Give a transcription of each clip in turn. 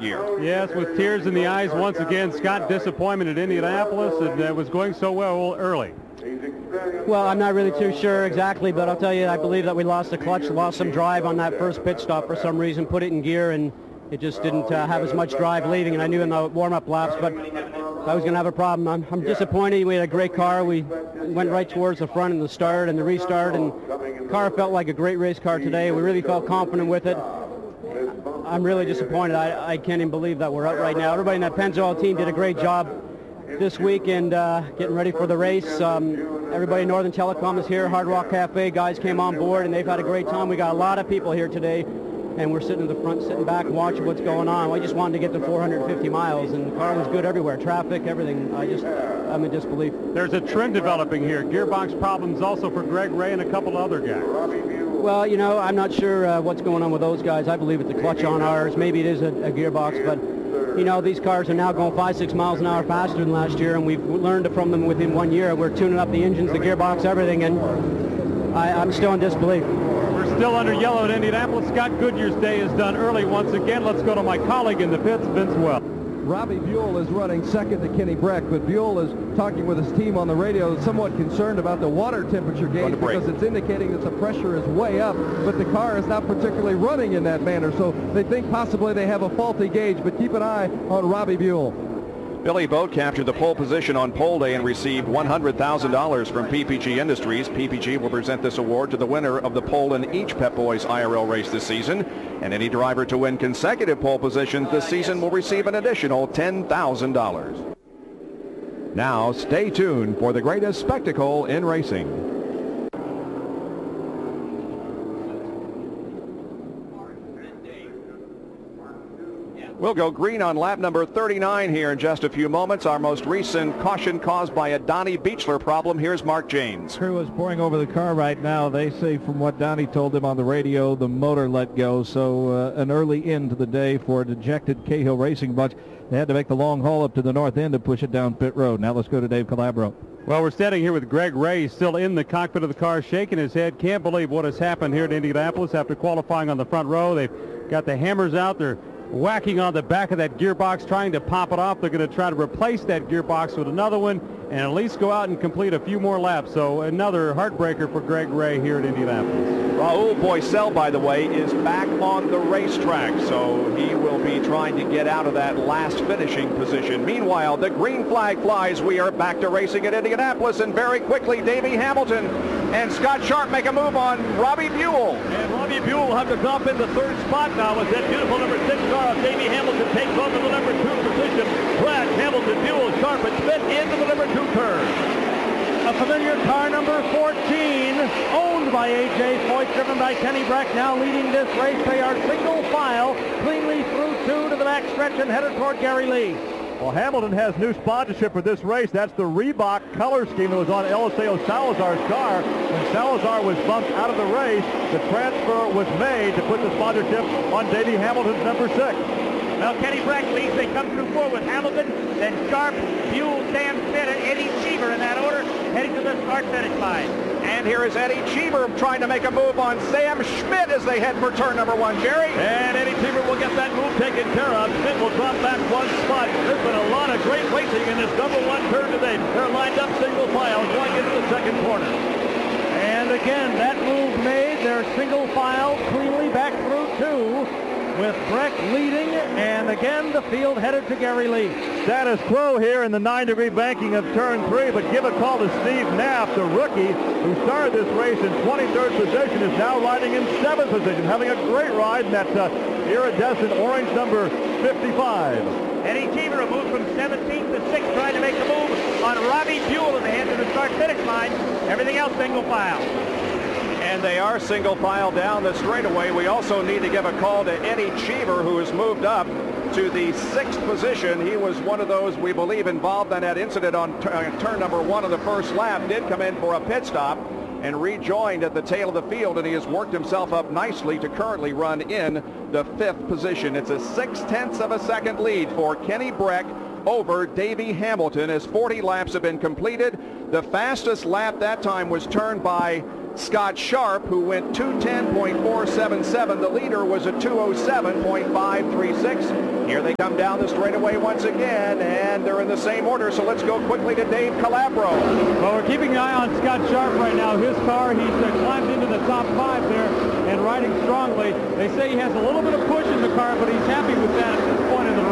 gear. Yes, with tears in the eyes once again. Scott, disappointment at Indianapolis, and it was going so well early. Well, I'm not really too sure exactly, but I'll tell you, I believe that we lost the clutch, lost some drive on that first pit stop for some reason, put it in gear, and it just didn't have as much drive leaving, and I knew in the warm-up laps, but I was going to have a problem. I'm disappointed. We had a great car. We went right towards the front in the start and the restart, and the car felt like a great race car today. We really felt confident with it. I'm really disappointed. I can't even believe that we're out right now. Everybody in that Pennzoil team did a great job this week and getting ready for the race. Everybody in Northern Telecom is here. Hard Rock Cafe guys came on board, and they've had a great time. We got a lot of people here today, and we're sitting in the front, sitting back, watching what's going on. I just wanted to get to 450 miles, and the car was good everywhere. Traffic, everything. I'm in disbelief. There's a trend developing here. Gearbox problems also for Greg Ray and a couple of other guys. Well, you know, I'm not sure what's going on with those guys. I believe it's a clutch on ours. Maybe it is a gearbox, but you know, these cars are now going 5-6 miles an hour faster than last year, and we've learned from them within 1 year. We're tuning up the engines, the gearbox, everything, and I'm still in disbelief. We're still under yellow at Indianapolis. Scott Goodyear's day is done early once again. Let's go to my colleague in the pits, Vince Welch. Robbie Buell is running second to Kenny Breck, but Buell is talking with his team on the radio, somewhat concerned about the water temperature gauge because it's indicating that the pressure is way up, but the car is not particularly running in that manner, so they think possibly they have a faulty gauge, but keep an eye on Robbie Buell. Billy Boat captured the pole position on pole day and received $100,000 from PPG Industries. PPG will present this award to the winner of the pole in each Pep Boys IRL race this season. And any driver to win consecutive pole positions this season will receive an additional $10,000. Now stay tuned for the greatest spectacle in racing. We'll go green on lap number 39 here in just a few moments. Our most recent caution caused by a Donnie Beechler problem. Here's Mark James. Crew is pouring over the car right now. They say from what Donnie told them on the radio, the motor let go. So an early end to the day for a dejected Cahill Racing bunch. They had to make the long haul up to the north end to push it down pit road. Now let's go to Dave Calabro. Well, we're standing here with Greg Ray. He's still in the cockpit of the car, shaking his head. Can't believe what has happened here at Indianapolis after qualifying on the front row. They've got the hammers out. They're whacking on the back of that gearbox, trying to pop it off. They're going to try to replace that gearbox with another one and at least go out and complete a few more laps. So another heartbreaker for Greg Ray here at Indianapolis. Raul Boisel, by the way, is back on the racetrack, so he will be trying to get out of that last finishing position. Meanwhile, the green flag flies. We are back to racing at Indianapolis, and very quickly, Davey Hamilton and Scott Sharp make a move on Robbie Buell. And Robbie Buell will have to drop into third spot now as that beautiful number 6 car of Davey Hamilton takes over the number 2 position. Brad Hamilton, Buell, Sharp, and Smith into the number 2 turn. A familiar car, number 14, owned by A.J. Foyt, driven by Kenny Breck, now leading this race. They are single file, cleanly through 2 to the back stretch and headed toward Gary Lee. Well, Hamilton has new sponsorship for this race. That's the Reebok color scheme that was on Eliseo Salazar's car. When Salazar was bumped out of the race, the transfer was made to put the sponsorship on Davey Hamilton's number 6. Well, Kenny Breck leads. They come through 4 with Hamilton, then Sharp, Buell, Sam Smith, and Eddie Cheever in that order, heading to the start-finish line. And here is Eddie Cheever trying to make a move on Sam Schmidt as they head for turn number 1, Jerry. And Eddie Cheever will get that move taken care of. Schmidt will drop back 1 spot. There's been a lot of great racing in this number 1 turn today. They're lined up single file going into the second corner. And again, that move made. They're single file cleanly back through 2. With Breck leading, and again the field headed to Gary Lee. Status quo here in the 9-degree banking of turn 3, but give a call to Steve Knapp, the rookie who started this race in 23rd position, is now riding in 7th position, having a great ride in that iridescent orange number 55. Eddie Cheever will move from 17th to 6th, trying to make a move on Robbie Buell as they head to the start-finish line. Everything else single file. And they are single file down the straightaway. We also need to give a call to Eddie Cheever, who has moved up to the 6th position. He was one of those, we believe, involved in that incident on turn number 1 of the first lap. Did come in for a pit stop and rejoined at the tail of the field, and he has worked himself up nicely to currently run in the 5th position. It's a 0.6 of a second lead for Kenny Breck over Davey Hamilton as 40 laps have been completed. The fastest lap that time was turned by Scott Sharp, who went 210.477. The leader was a 207.536. Here they come down the straightaway once again, and they're in the same order. So let's go quickly to Dave Calabro. Well, we're keeping an eye on Scott Sharp right now. His car, he's climbed into the top 5 there and riding strongly. They say he has a little bit of push in the car, but he's happy with that at this point in the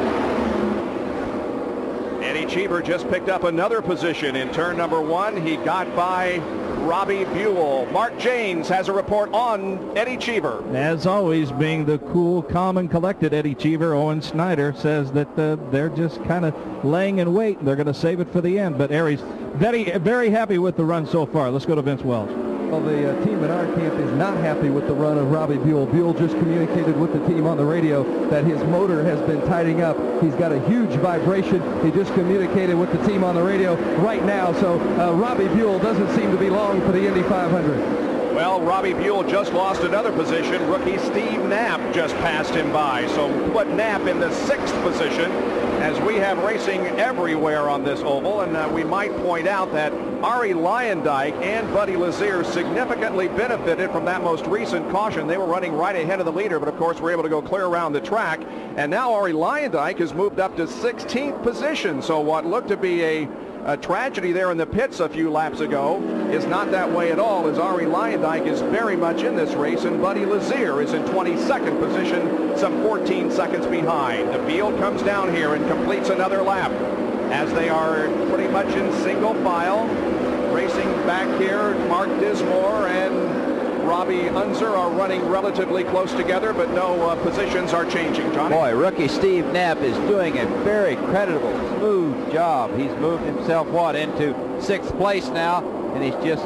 race. Eddie Cheever just picked up another position in turn number 1. He got by Robbie Buell. Mark Janes has a report on Eddie Cheever. As always, being the cool, calm, and collected Eddie Cheever, Owen Snyder says that they're just kind of laying in wait. They're going to save it for the end. But Aries, very happy with the run so far. Let's go to Vince Welch. Well, the team in our camp is not happy with the run of Robbie Buell. Buell just communicated with the team on the radio that his motor has been tightening up. He's got a huge vibration. He just communicated with the team on the radio right now. So Robbie Buell doesn't seem to be long for the Indy 500. Well, Robbie Buell just lost another position. Rookie Steve Knapp just passed him by. So put Knapp in the 6th position, as we have racing everywhere on this oval. And we might point out that Ari Leyendijk and Buddy Lazier significantly benefited from that most recent caution. They were running right ahead of the leader, but of course were able to go clear around the track. And now Ari Leyendijk has moved up to 16th position. So what looked to be a tragedy there in the pits a few laps ago is not that way at all, as Ari Leyendijk is very much in this race, and Buddy Lazier is in 22nd position, some 14 seconds behind. The field comes down here and completes another lap as they are pretty much in single file. Racing back here, Mark Dismore and Robbie Unser are running relatively close together, but no positions are changing. Johnny? Boy, rookie Steve Knapp is doing a very creditable, smooth job. He's moved himself, into 6th place now, and he's just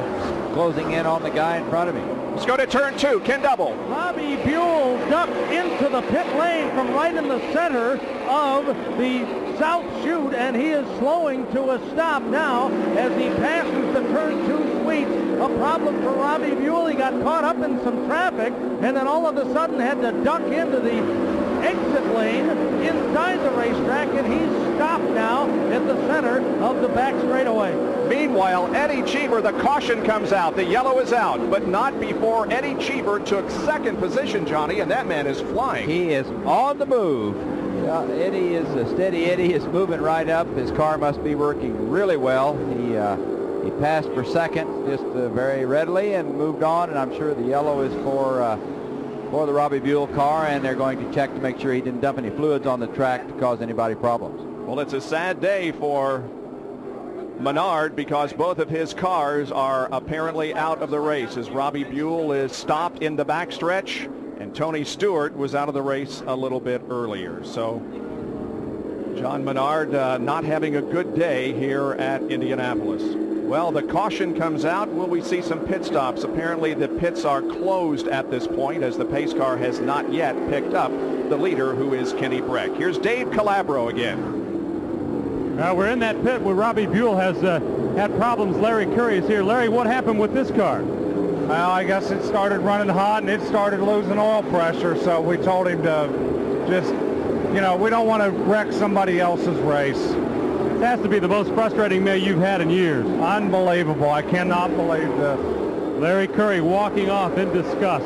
closing in on the guy in front of him. Let's go to turn 2. Ken Double. Robbie Buell ducked into the pit lane from right in the center of the south chute, and he is slowing to a stop now as he passes the turn 2 suites. A problem for Robbie Buell. He got caught up in some traffic and then all of a sudden had to duck into the exit lane inside the racetrack, and he's stopped now at the center of the back straightaway. Meanwhile, Eddie Cheever, the caution comes out. The yellow is out, but not before Eddie Cheever took 2nd position, Johnny, and that man is flying. He is on the move. Eddie is a steady Eddie. Is moving right up. His car must be working really well. He passed for 2nd just very readily and moved on, and I'm sure the yellow is for the Robbie Buell car, and they're going to check to make sure he didn't dump any fluids on the track to cause anybody problems. Well, it's a sad day for Menard because both of his cars are apparently out of the race, as Robbie Buell is stopped in the backstretch and Tony Stewart was out of the race a little bit earlier. So John Menard not having a good day here at Indianapolis. Well, the caution comes out. Will we see some pit stops? Apparently the pits are closed at this point, as the pace car has not yet picked up the leader, who is Kenny Breck. Here's Dave Calabro again. We're in that pit where Robbie Buell has had problems. Larry Curry is here. Larry, what happened with this car? Well, I guess it started running hot and it started losing oil pressure, so we told him to just, we don't want to wreck somebody else's race. It has to be the most frustrating day you've had in years. Unbelievable. I cannot believe this. Larry Curry walking off in disgust.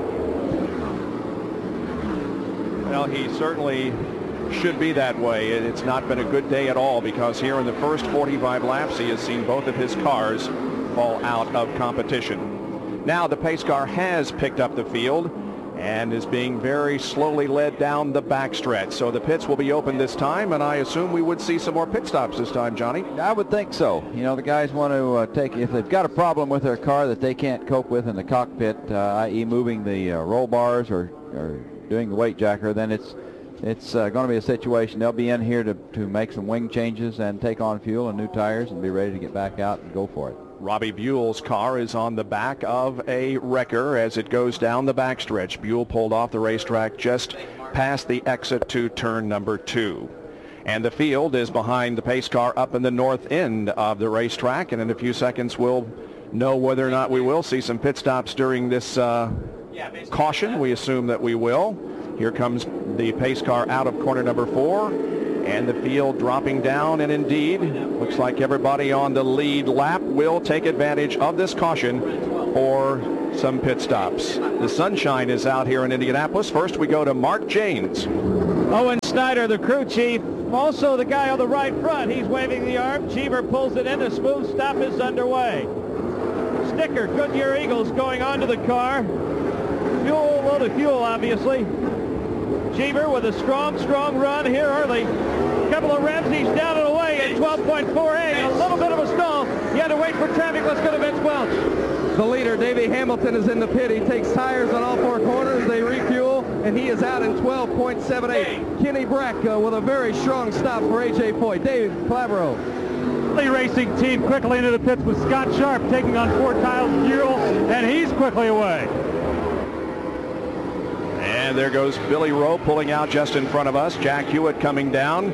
Well, he certainly should be that way. It's not been a good day at all, because here in the first 45 laps he has seen both of his cars fall out of competition. Now the pace car has picked up the field and is being very slowly led down the backstretch. So the pits will be open this time, and I assume we would see some more pit stops this time, Johnny. I would think so. The guys want to take, if they've got a problem with their car that they can't cope with in the cockpit, i.e. moving the roll bars or doing the weight jacker, then it's going to be a situation. They'll be in here to make some wing changes and take on fuel and new tires and be ready to get back out and go for it. Robbie Buell's car is on the back of a wrecker as it goes down the backstretch. Buell pulled off the racetrack just past the exit to turn number 2. And the field is behind the pace car up in the north end of the racetrack, and in a few seconds we'll know whether or not we will see some pit stops during this caution. We assume that we will. Here comes the pace car out of corner number 4. And the field dropping down, and indeed, looks like everybody on the lead lap will take advantage of this caution for some pit stops. The sunshine is out here in Indianapolis. First, we go to Mark Jaynes. Owen Snyder, the crew chief, also the guy on the right front. He's waving the arm. Cheever pulls it in. A smooth stop is underway. Sticker, Goodyear Eagles going onto the car. Fuel, load of fuel, obviously. Cheever with a strong run here early. Couple of revs, he's down and away at 12.48. A little bit of a stall. You had to wait for traffic. Let's go to Vince Welch. The leader, Davey Hamilton, is in the pit. He takes tires on all four corners. They refuel, and he is out in 12.78. Kenny Brack with a very strong stop for A.J. Foyt. Dave Calabro. The racing team quickly into the pits with Scott Sharp taking on Fort Tiles Fuel, and he's quickly away. And there goes Billy Rowe pulling out just in front of us. Jack Hewitt coming down.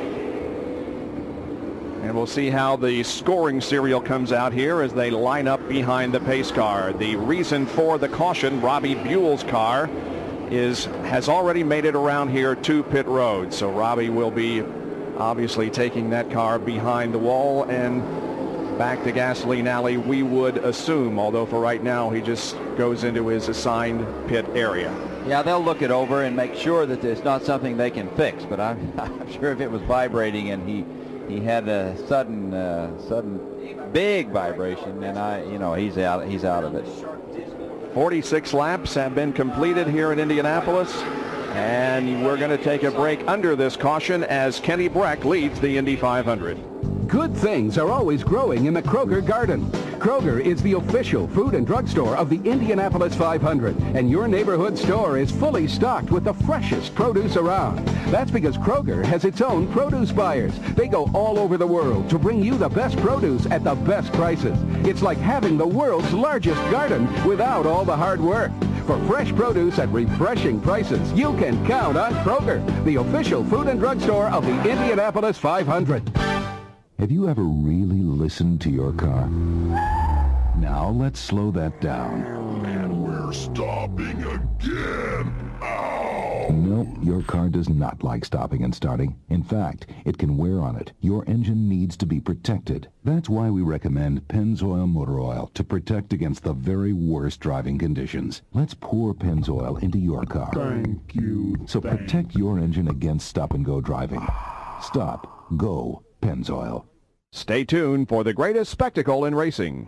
And we'll see how the scoring serial comes out here as they line up behind the pace car. The reason for the caution, Robbie Buell's car, has already made it around here to pit road. So Robbie will be obviously taking that car behind the wall and back to Gasoline Alley, we would assume, although for right now he just goes into his assigned pit area. Yeah, they'll look it over and make sure that it's not something they can fix, but I'm sure if it was vibrating and he had a sudden big vibration, and he's out of it. 46 laps have been completed here in Indianapolis, and we're going to take a break under this caution as Kenny Brack leads the Indy 500. Good things are always growing in the Kroger garden. Kroger is the official food and drug store of the Indianapolis 500, and your neighborhood store is fully stocked with the freshest produce around. That's because Kroger has its own produce buyers. They go all over the world to bring you the best produce at the best prices. It's like having the world's largest garden without all the hard work. For fresh produce at refreshing prices, you can count on Kroger, the official food and drug store of the Indianapolis 500. Have you ever really listened to your car? Now let's slow that down. And we're stopping again. Ow! No, your car does not like stopping and starting. In fact, it can wear on it. Your engine needs to be protected. That's why we recommend Pennzoil Motor Oil to protect against the very worst driving conditions. Let's pour Pennzoil into your car. Thank you. So protect your engine against stop-and-go driving. Stop. Go. Pennzoil. Stay tuned for the greatest spectacle in racing.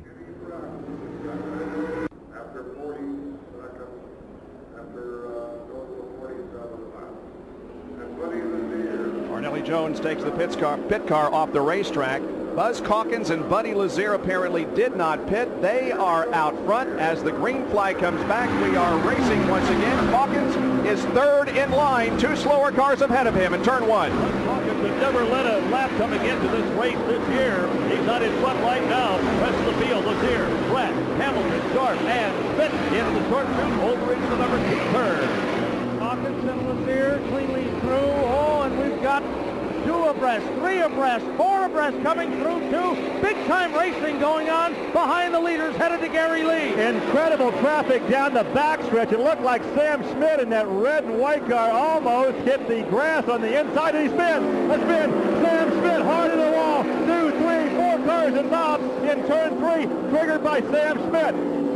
Arnelli Jones takes the pit car off the racetrack. Buzz Calkins and Buddy Lazier apparently did not pit. They are out front as the green flag comes back. We are racing once again. Calkins is third in line. Two slower cars ahead of him in turn one. Calkins has never led a lap coming into this race this year. He's not in front right now. The rest of the field, Lazier, Brett, Hamilton, Sharp, and Fitz into the short chute over into the number 2 turn. Calkins and Lazier cleanly through. Oh, and we've got 2 abreast, 3 abreast, 4 abreast coming through 2. Big time racing going on behind the leaders headed to Gary Lee. Incredible traffic down the backstretch. It looked like Sam Schmidt in that red and white car almost hit the grass on the inside. And he spins. A spin. Sam Schmidt hard to the wall. 2, 3, 4 cars involved in turn 3, triggered by Sam Schmidt.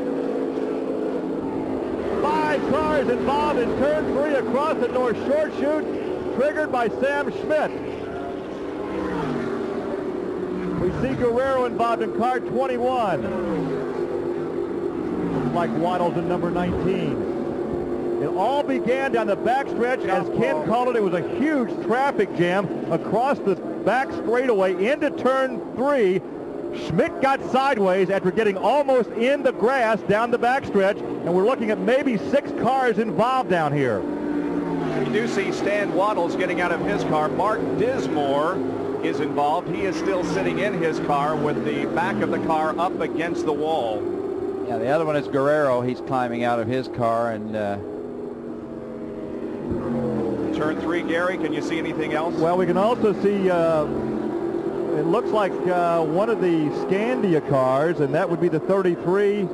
5 cars involved in turn 3 across the north short chute, triggered by Sam Schmidt. We see Guerrero involved in car 21. Looks like Waddles in number 19. It all began down the backstretch. As Ken called it, it was a huge traffic jam across the back straightaway into turn 3. Schmidt got sideways after getting almost in the grass down the backstretch, and we're looking at maybe 6 cars involved down here. You do see Stan Waddles getting out of his car. Mark Dismore is involved. He is still sitting in his car with the back of the car up against the wall. Yeah, the other one is Guerrero. He's climbing out of his car. And turn 3, Gary, can you see anything else? Well, we can also see it looks like one of the Scandia cars, and that would be the 33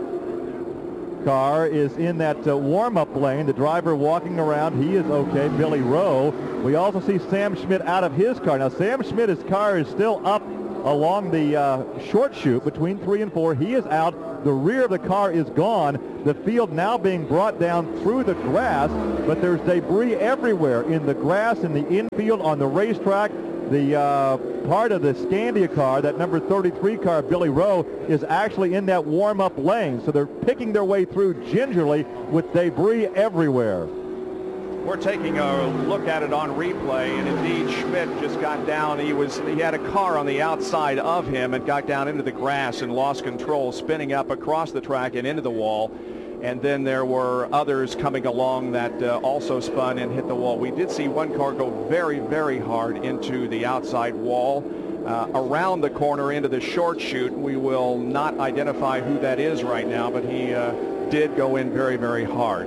car, is in that warm-up lane. The driver walking around, he is okay. Billy Rowe We also see Sam Schmidt out of his car. Now, Sam Schmidt's car is still up along the short chute between 3 and 4. He is out. The rear of the car is gone. The field now being brought down through the grass, but there's debris everywhere in the grass, in the infield, on the racetrack. The part of the Scandia car, that number 33 car, Billy Rowe, is actually in that warm-up lane. So they're picking their way through gingerly with debris everywhere. We're taking a look at it on replay, and indeed Schmidt just got down. He had a car on the outside of him and got down into the grass and lost control, spinning up across the track and into the wall. And then there were others coming along that also spun and hit the wall. We did see one car go very, very hard into the outside wall, around the corner into the short chute. We will not identify who that is right now, but he did go in very, very hard.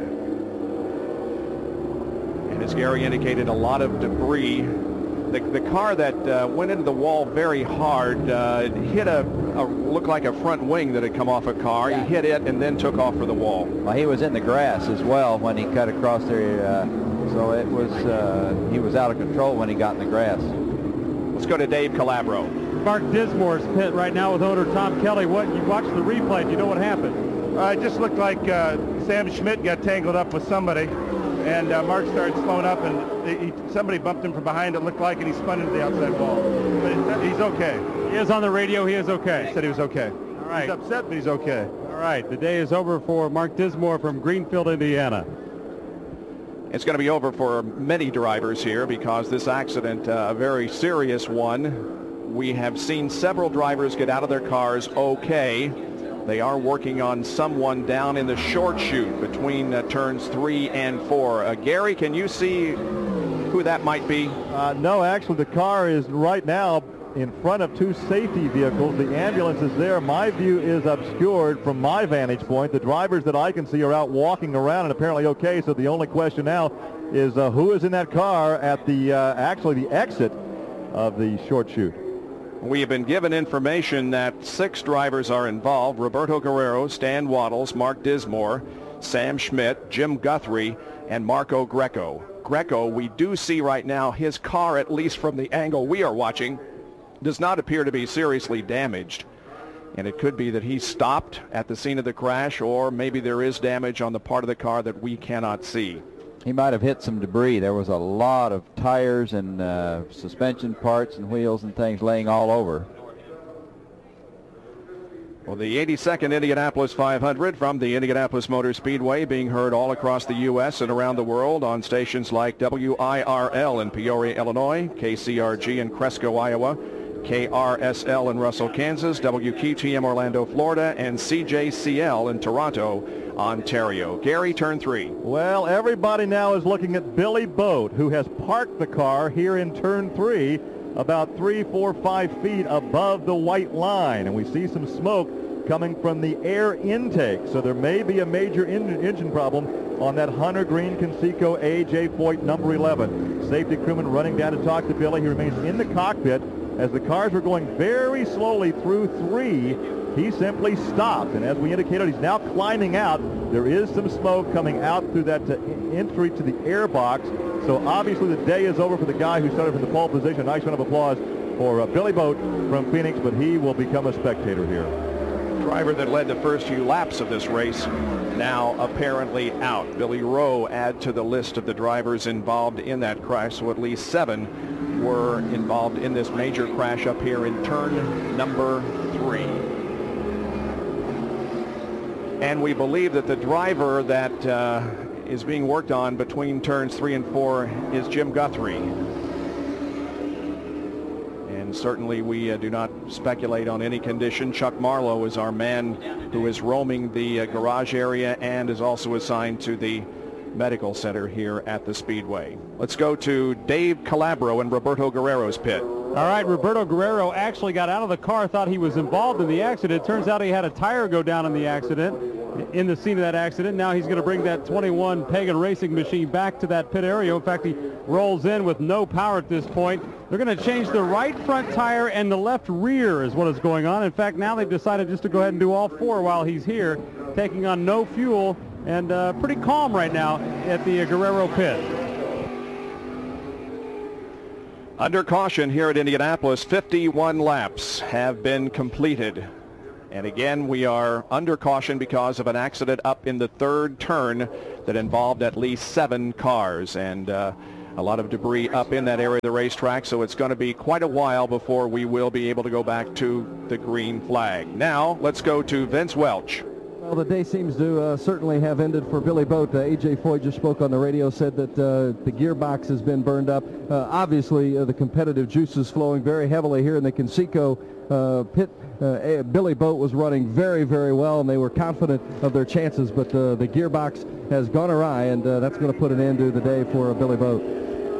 And as Gary indicated, a lot of debris. The car that went into the wall very hard hit looked like a front wing that had come off a car. He hit it and then took off for the wall. Well, he was in the grass as well when he cut across there, so it was he was out of control when he got in the grass. Let's go to Dave Calabro. Mark Dismore's pit right now with owner Tom Kelly. What you watched the replay? Do you know what happened? It just looked like Sam Schmidt got tangled up with somebody. And Mark started slowing up, and somebody bumped him from behind, it looked like, and he spun into the outside wall. But he's okay. He is on the radio. He is okay. He said he was okay. All right. He's upset, but he's okay. All right. The day is over for Mark Dismore from Greenfield, Indiana. It's going to be over for many drivers here because this accident, a very serious one. We have seen several drivers get out of their cars okay. They are working on someone down in the short chute between turns 3 and 4. Gary, can you see who that might be? No, actually, the car is right now in front of 2 safety vehicles. The ambulance is there. My view is obscured from my vantage point. The drivers that I can see are out walking around and apparently okay. So the only question now is who is in that car at the actually the exit of the short chute. We have been given information that 6 drivers are involved: Roberto Guerrero, Stan Waddles, Mark Dismore, Sam Schmidt, Jim Guthrie, and Marco Greco. Greco, we do see right now his car, at least from the angle we are watching, does not appear to be seriously damaged. And it could be that he stopped at the scene of the crash, or maybe there is damage on the part of the car that we cannot see. He might have hit some debris. There was a lot of tires and suspension parts and wheels and things laying all over. Well, the 82nd Indianapolis 500 from the Indianapolis Motor Speedway being heard all across the U.S. and around the world on stations like WIRL in Peoria, Illinois, KCRG in Cresco, Iowa, KRSL in Russell, Kansas, WQTM Orlando, Florida, and CJCL in Toronto, Ontario. Gary, turn 3. Well, everybody now is looking at Billy Boat, who has parked the car here in turn 3 about 3, 4, 5 feet above the white line. And we see some smoke coming from the air intake. So there may be a major engine problem on that Hunter Green Conseco A.J. Foyt number 11. Safety crewman running down to talk to Billy. He remains in the cockpit. As the cars were going very slowly through 3, he simply stopped. And as we indicated, he's now climbing out. There is some smoke coming out through that entry to the air box. So obviously the day is over for the guy who started from the pole position. Nice round of applause for Billy Boat from Phoenix, but he will become a spectator here. Driver that led the first few laps of this race now apparently out. Billy Rowe add to the list of the drivers involved in that crash, so at least 7 were involved in this major crash up here in turn number 3. And we believe that the driver that is being worked on between turns 3 and 4 is Jim Guthrie. And certainly we do not speculate on any condition. Chuck Marlowe is our man who is roaming the garage area and is also assigned to the medical center here at the Speedway. Let's go to Dave Calabro and Roberto Guerrero's pit. All right, Roberto Guerrero actually got out of the car, thought he was involved in the accident. Turns out he had a tire go down in the accident, in the scene of that accident. Now he's going to bring that 21 Pagan Racing machine back to that pit area. In fact, he rolls in with no power at this point. They're going to change the right front tire and the left rear is what is going on. In fact, now they've decided just to go ahead and do all 4 while he's here, taking on no fuel, and pretty calm right now at the Guerrero pit. Under caution here at Indianapolis, 51 laps have been completed. And again, we are under caution because of an accident up in the third turn that involved at least 7 cars. And a lot of debris up in that area of the racetrack, so it's going to be quite a while before we will be able to go back to the green flag. Now, let's go to Vince Welch. Well, the day seems to certainly have ended for Billy Boat. A.J. Foyt just spoke on the radio, said that the gearbox has been burned up. Obviously, the competitive juices flowing very heavily here in the Conseco pit. Billy Boat was running very, very well, and they were confident of their chances, but the gearbox has gone awry, and that's going to put an end to the day for Billy Boat.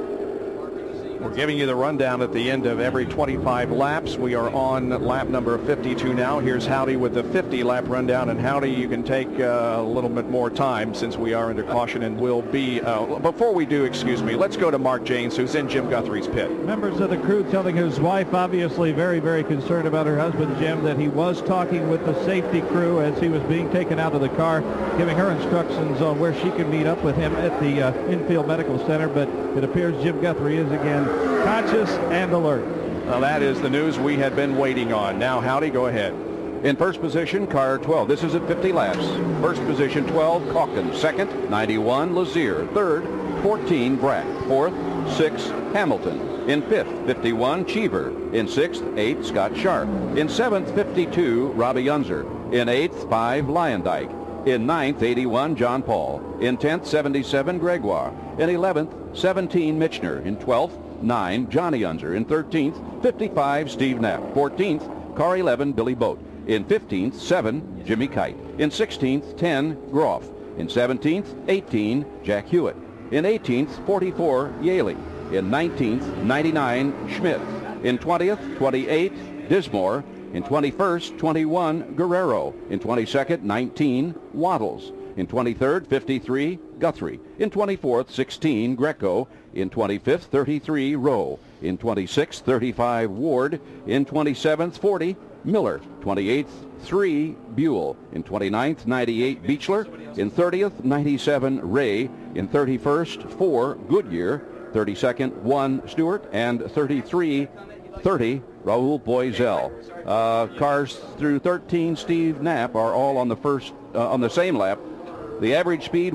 We're giving you the rundown at the end of every 25 laps. We are on lap number 52 now. Here's Howdy with the 50-lap rundown. And Howdy, you can take a little bit more time since we are under caution and will be. Before we do, excuse me, let's go to Mark Janes, who's in Jim Guthrie's pit. Members of the crew telling his wife, obviously very, very concerned about her husband, Jim, that he was talking with the safety crew as he was being taken out of the car, giving her instructions on where she could meet up with him at the infield medical center. But it appears Jim Guthrie is again conscious and alert. Well, that is the news we had been waiting on. Now, Howdy, go ahead. In first position, car 12. This is at 50 laps. First position, 12, Calkins. Second, 91, Lazier. Third, 14, Brack. Fourth, 6, Hamilton. In fifth, 51, Cheever. In sixth, 8, Scott Sharp. In seventh, 52, Robbie Unser. In eighth, 5, Lyondike. In ninth, 81, John Paul. In 10th, 77, Gregoire. In 11th, 17, Michener. In 12th, 9, Johnny Unser. In 13th, 55, Steve Knapp. 14th, car 11, Billy Boat. In 15th, 7, Jimmy Kite. In 16th, 10, Groff. In 17th, 18, Jack Hewitt. In 18th, 44, Yaley. In 19th, 99, Schmidt. In 20th, 28, Dismore. In 21st, 21, Guerrero. In 22nd, 19, Waddles. In 23rd, 53, Guthrie. In 24th, 16, Greco. In 25th, 33, Rowe. In 26th, 35, Ward. In 27th, 40, Miller. 28th, 3, Buell. In 29th, 98, Beechler. In 30th, 97, Ray. In 31st, 4, Goodyear. 32nd, 1, Stewart. And 33, 30, Raul Boisel. Cars through 13, Steve Knapp, are all on the same lap. The average speed,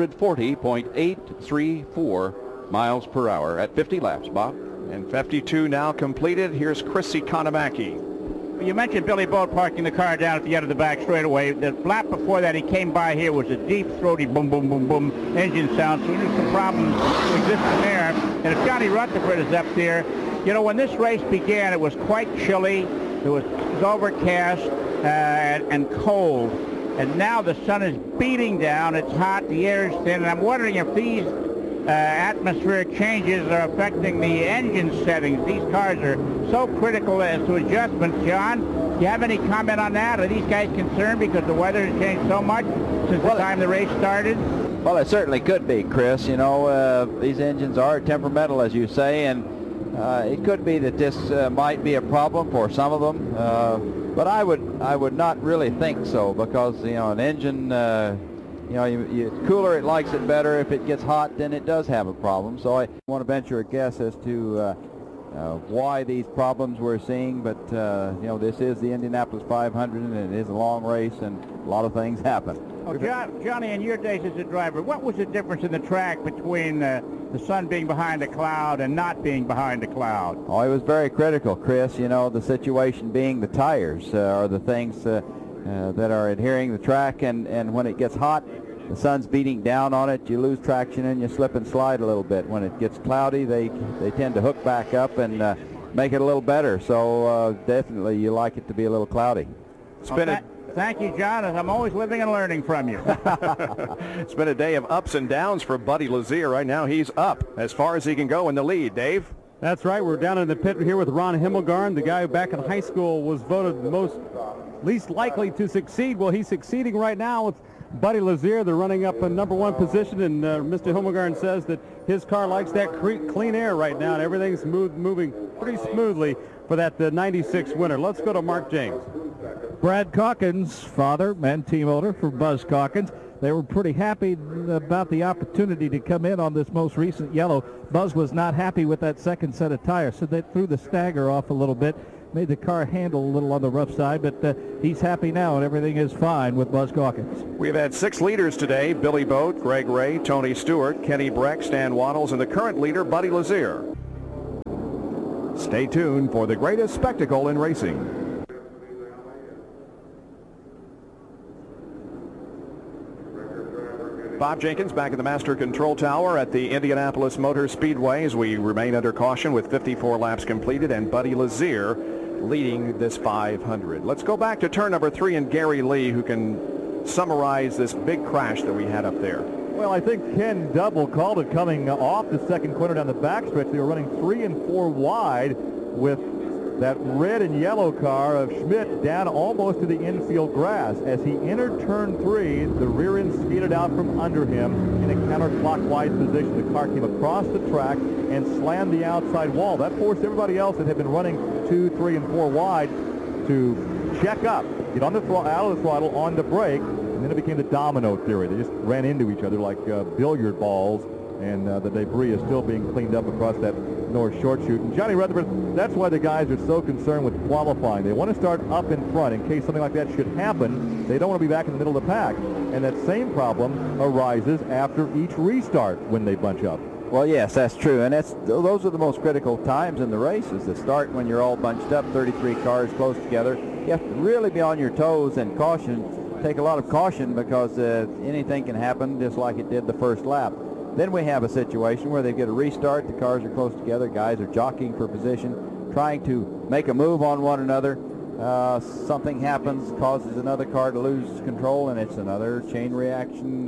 140.834 miles per hour at 50 laps, Bob. And 52 now completed. Here's Chris Economaki. You mentioned Billy Boat parking the car down at the end of the back straightaway. The lap before that, he came by here, was a deep, throaty boom, boom, boom, boom engine sound. So we knew some problems existing there. And if Johnny Rutherford is up there, you know, when this race began, it was quite chilly. It was overcast and cold. And now the sun is beating down. It's hot. The air is thin. And I'm wondering if these atmospheric changes are affecting the engine settings. These cars are so critical as to adjustments. John, do you have any comment on that? Are these guys concerned because the weather has changed so much since the time the race started? Well, it certainly could be, Chris. You know, these engines are temperamental, as you say, and it could be that this might be a problem for some of them. But I would not really think so, because, you know, an engine, you know, it's cooler, it likes it better. If it gets hot, then it does have a problem. So I want to venture a guess as to why these problems we're seeing. But, you know, this is the Indianapolis 500, and it is a long race, and a lot of things happen. Oh, Johnny, in your days as a driver, what was the difference in the track between the sun being behind a cloud and not being behind a cloud? Oh, it was very critical, Chris. You know, the situation being the tires are the things that are adhering the track, and when it gets hot, the sun's beating down on it, you lose traction and you slip and slide a little bit. When it gets cloudy, they tend to hook back up and make it a little better. So definitely you like it to be a little cloudy. Thank you, John, as I'm always living and learning from you. It's been a day of ups and downs for Buddy Lazier. Right now he's up as far as he can go in the lead. Dave? That's right. We're down in the pit here with Ron Himmelgarn, the guy who back in high school was voted the least likely to succeed. Well, he's succeeding right now with Buddy Lazier. They're running up in number 1 position, and Mr. Himmelgarn says that his car likes that clean air right now, and everything's moving pretty smoothly for that 96 winner. Let's go to Mark James. Brad Calkins, father and team owner for Buzz Calkins. They were pretty happy about the opportunity to come in on this most recent yellow. Buzz was not happy with that second set of tires, so they threw the stagger off a little bit, made the car handle a little on the rough side, but he's happy now and everything is fine with Buzz Calkins. We've had 6 leaders today: Billy Boat, Greg Ray, Tony Stewart, Kenny Breck, Stan Waddles, and the current leader, Buddy Lazier. Stay tuned for the greatest spectacle in racing. Bob Jenkins back at the Master Control Tower at the Indianapolis Motor Speedway as we remain under caution with 54 laps completed, and Buddy Lazier leading this 500. Let's go back to turn number 3 and Gary Lee, who can summarize this big crash that we had up there. Well, I think Ken Double called it coming off the second corner down the backstretch. They were running 3 and 4 wide with that red and yellow car of Schmidt down almost to the infield grass. As he entered turn 3, the rear end skidded out from under him in a counterclockwise position. The car came across the track and slammed the outside wall. That forced everybody else that had been running 2, 3, and 4 wide to check up, get on the out of the throttle, on the brake, and then it became the domino theory. They just ran into each other like billiard balls, and the debris is still being cleaned up across that North Short Chute. And Johnny Rutherford, that's why the guys are so concerned with qualifying. They want to start up in front in case something like that should happen. They don't want to be back in the middle of the pack. And that same problem arises after each restart when they bunch up. Well, yes, that's true. And those are the most critical times in the race, is the start when you're all bunched up, 33 cars close together. You have to really be on your toes and take a lot of caution, because anything can happen, just like it did the first lap. Then we have a situation where they get a restart, the cars are close together, guys are jockeying for position, trying to make a move on one another. Something happens, causes another car to lose control, and it's another chain reaction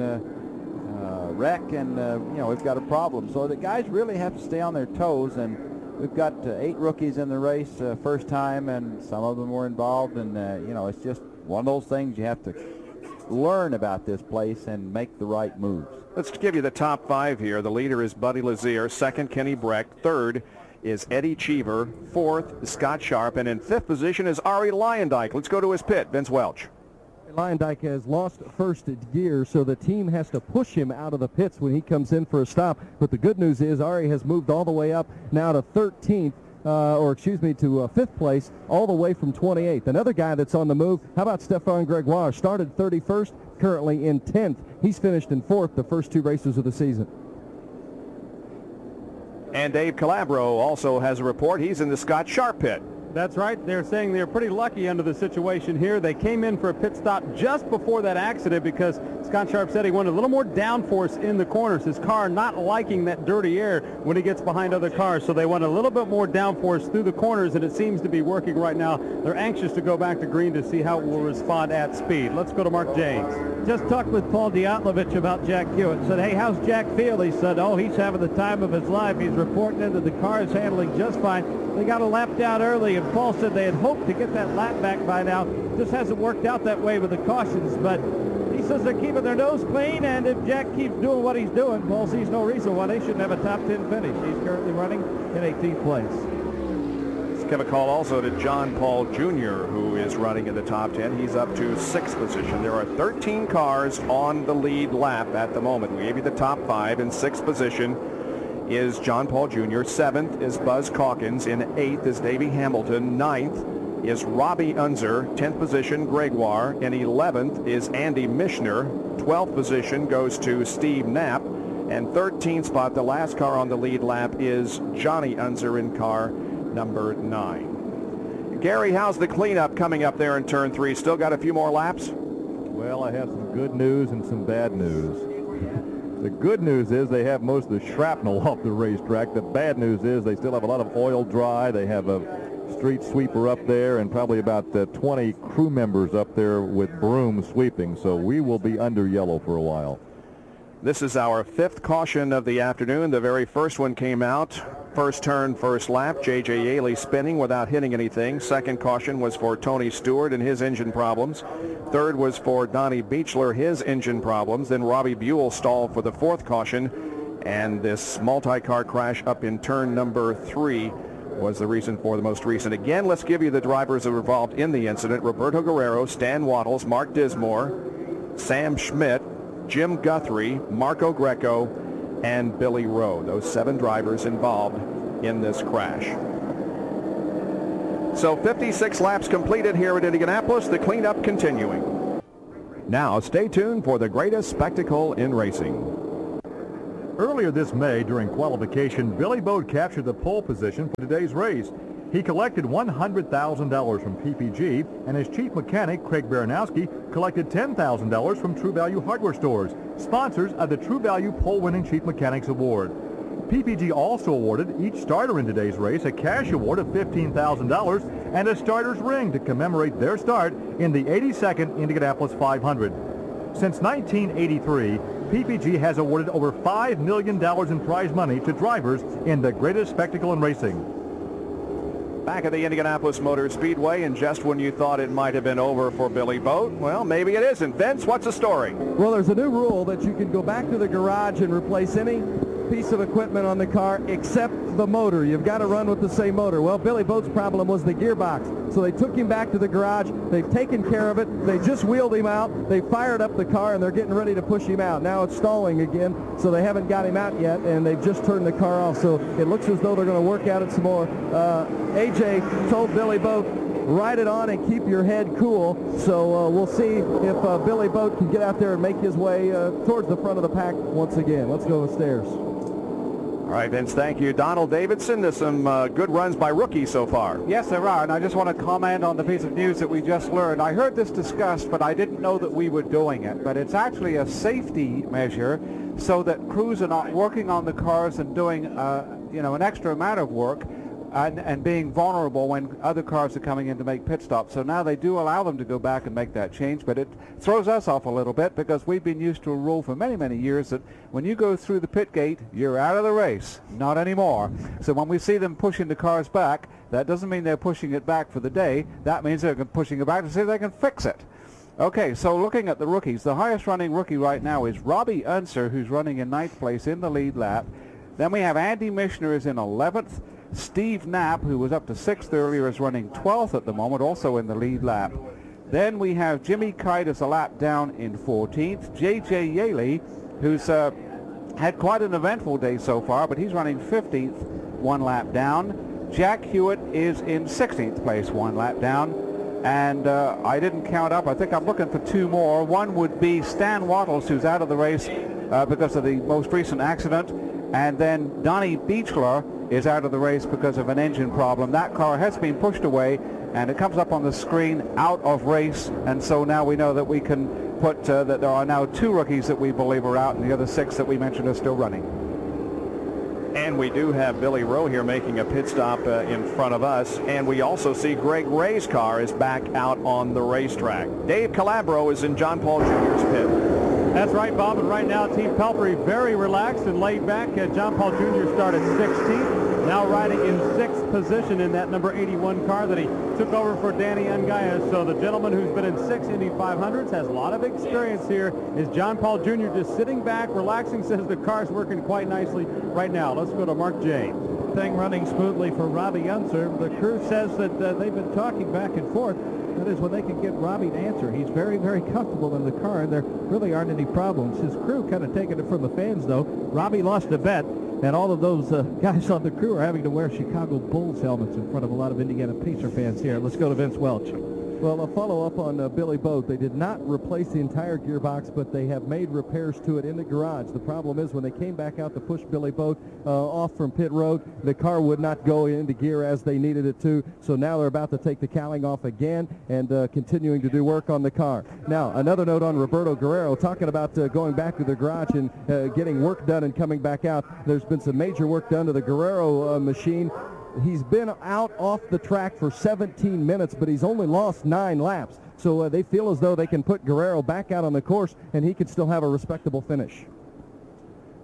wreck, and we've got a problem. So the guys really have to stay on their toes, and we've got 8 rookies in the race, first time, and some of them were involved, and it's just one of those things you have to learn about this place and make the right moves. Let's give you the top 5 here. The leader is Buddy Lazier, second Kenny Breck, third is Eddie Cheever, fourth Scott Sharp, and in 5th position is Arie Luyendyk. Let's go to his pit. Vince Welch. Luyendyk has lost first gear, so the team has to push him out of the pits when he comes in for a stop. But the good news is Arie has moved all the way up now to 13th. To 5th place, all the way from 28th. Another guy that's on the move, how about Stefan Gregoire? Started 31st, currently in 10th. He's finished in 4th the first 2 races of the season. And Dave Calabro also has a report. He's in the Scott Sharp pit. That's right. They're saying they're pretty lucky under the situation here. They came in for a pit stop just before that accident because Scott Sharp said he wanted a little more downforce in the corners. His car not liking that dirty air when he gets behind other cars, so they want a little bit more downforce through the corners, and it seems to be working right now. They're anxious to go back to green to see how it will respond at speed. Let's go to Mark James. Just talked with Paul Diatlovich about Jack Hewitt. Said, hey, how's Jack feel? He said, oh, he's having the time of his life. He's reporting in that the car is handling just fine. They got a lap down early, and Paul said they had hoped to get that lap back by now. Just hasn't worked out that way with the cautions, but he says they're keeping their nose clean, and if Jack keeps doing what he's doing, Paul sees no reason why they shouldn't have a top 10 finish. He's currently running in 18th place. Let's give a call also to John Paul Jr., who is running in the top 10. He's up to 6th position. There are 13 cars on the lead lap at the moment. We gave you the top 5. In 6th position is John Paul Jr. 7th is Buzz Calkins. In 8th is Davey Hamilton. 9th is Robbie Unser. 10th position, Gregoire. In 11th is Andy Michener. 12th position goes to Steve Knapp. And 13th spot, the last car on the lead lap, is Johnny Unser in car number 9. Gary, how's the cleanup coming up there in turn 3? Still got a few more laps? Well, I have some good news and some bad news. The good news is they have most of the shrapnel off the racetrack. The bad news is they still have a lot of oil dry. They have a street sweeper up there and probably about 20 crew members up there with brooms sweeping. So we will be under yellow for a while. This is our 5th caution of the afternoon. The very first one came out. First turn, first lap. J.J. Yaley spinning without hitting anything. Second caution was for Tony Stewart and his engine problems. Third was for Donnie Beechler, his engine problems. Then Robbie Buell stalled for the 4th caution. And this multi-car crash up in turn number 3 was the reason for the most recent. Again, let's give you the drivers who were involved in the incident. Roberto Guerrero, Stan Wattles, Mark Dismore, Sam Schmidt, Jim Guthrie, Marco Greco, and Billy Rowe. Those 7 drivers involved in this crash. So 56 laps completed here at Indianapolis, the cleanup continuing. Now stay tuned for the greatest spectacle in racing. Earlier this May, during qualification, Billy Boat captured the pole position for today's race. He collected $100,000 from PPG, and his chief mechanic, Craig Baranowski, collected $10,000 from True Value Hardware Stores, sponsors of the True Value Pole-Winning Chief Mechanics Award. PPG also awarded each starter in today's race a cash award of $15,000 and a starter's ring to commemorate their start in the 82nd Indianapolis 500. Since 1983, PPG has awarded over $5 million in prize money to drivers in the greatest spectacle in racing. Back at the Indianapolis Motor Speedway, and just when you thought it might have been over for Billy Boat, well, maybe it isn't. Vince, what's the story? Well, there's a new rule that you can go back to the garage and replace any piece of equipment on the car except the motor. You've got to run with the same motor. Well, Billy Boat's problem was the gearbox. So they took him back to the garage. They've taken care of it. They just wheeled him out. They fired up the car, and they're getting ready to push him out. Now it's stalling again, so they haven't got him out yet, and they've just turned the car off. So it looks as though they're going to work out it some more. AJ told Billy Boat, ride it on and keep your head cool. So we'll see if Billy Boat can get out there and make his way towards the front of the pack once again. Let's go upstairs. All right, Vince, thank you. Donald Davidson, there's some good runs by rookies so far. Yes, there are, and I just want to comment on the piece of news that we just learned. I heard this discussed, but I didn't know that we were doing it. But it's actually a safety measure so that crews are not working on the cars and doing, an extra amount of work and being vulnerable when other cars are coming in to make pit stops. So now they do allow them to go back and make that change, but it throws us off a little bit because we've been used to a rule for many, many years that when you go through the pit gate, you're out of the race. Not anymore. So when we see them pushing the cars back, that doesn't mean they're pushing it back for the day. That means they're pushing it back to see if they can fix it. Okay, so looking at the rookies, the highest running rookie right now is Robbie Unser, who's running in 9th place in the lead lap. Then we have Andy Michener is in 11th. Steve Knapp, who was up to 6th earlier, is running 12th at the moment, also in the lead lap. Then we have Jimmy Kite as a lap down in 14th. J.J. Yaley, who's had quite an eventful day so far, but he's running 15th, 1 lap down. Jack Hewitt is in 16th place, 1 lap down. And I didn't count up. I think I'm looking for 2 more. One would be Stan Wattles, who's out of the race because of the most recent accident. And then Donnie Beechler is out of the race because of an engine problem. That car has been pushed away, and it comes up on the screen out of race. And so now we know that we can put that there are now 2 rookies that we believe are out, and the other 6 that we mentioned are still running. And we do have Billy Rowe here making a pit stop in front of us. And we also see Greg Ray's car is back out on the racetrack. Dave Calabro is in John Paul Jr.'s pit. That's right, Bob. And right now, Team Pelphrey very relaxed and laid back. John Paul Jr. started 16th, now riding in 6th position in that number 81 car that he took over for Danny Ungaya. So the gentleman who's been in 6 Indy 500s has a lot of experience here. Is John Paul Jr. just sitting back, relaxing, says the car's working quite nicely right now. Let's go to Mark James. Thing running smoothly for Robbie Unser. The crew says that they've been talking back and forth. That is when they can get Robbie to answer. He's very, very comfortable in the car, and there really aren't any problems. His crew kind of taking it from the fans, though. Robbie lost a bet, and all of those guys on the crew are having to wear Chicago Bulls helmets in front of a lot of Indiana Pacer fans here. Let's go to Vince Welch. Well, a follow-up on Billy Boat. They did not replace the entire gearbox, but they have made repairs to it in the garage. The problem is when they came back out to push Billy Boat off from pit road, the car would not go into gear as they needed it to. So now they're about to take the cowling off again and continuing to do work on the car. Now, another note on Roberto Guerrero, talking about going back to the garage and getting work done and coming back out. There's been some major work done to the Guerrero machine. He's been out off the track for 17 minutes, but he's only lost 9 laps. So they feel as though they can put Guerrero back out on the course, and he could still have a respectable finish.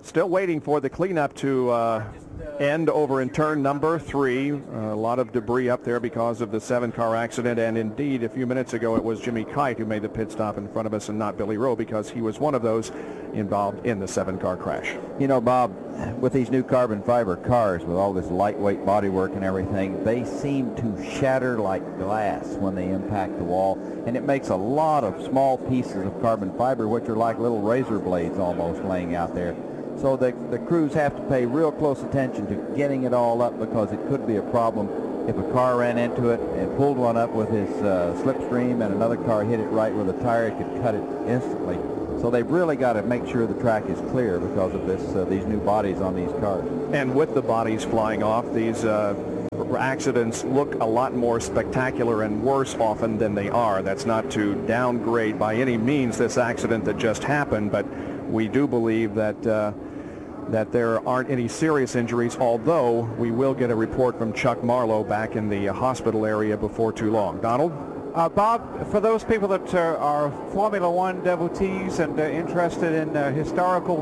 Still waiting for the cleanup to end over in turn number 3. A lot of debris up there because of the 7-car accident, and indeed a few minutes ago it was Jimmy Kite who made the pit stop in front of us and not Billy Rowe, because he was one of those involved in the 7-car crash. You know, Bob, with these new carbon fiber cars, with all this lightweight bodywork and everything, they seem to shatter like glass when they impact the wall, and it makes a lot of small pieces of carbon fiber, which are like little razor blades almost laying out there. So the crews have to pay real close attention to getting it all up, because it could be a problem if a car ran into it and pulled one up with his slipstream and another car hit it right where the tire, it could cut it instantly. So they've really got to make sure the track is clear because of these new bodies on these cars. And with the bodies flying off, these accidents look a lot more spectacular and worse often than they are. That's not to downgrade by any means this accident that just happened, but we do believe that that there aren't any serious injuries, although we will get a report from Chuck Marlowe back in the hospital area before too long. Donald? Bob, for those people that are Formula One devotees and interested in historical,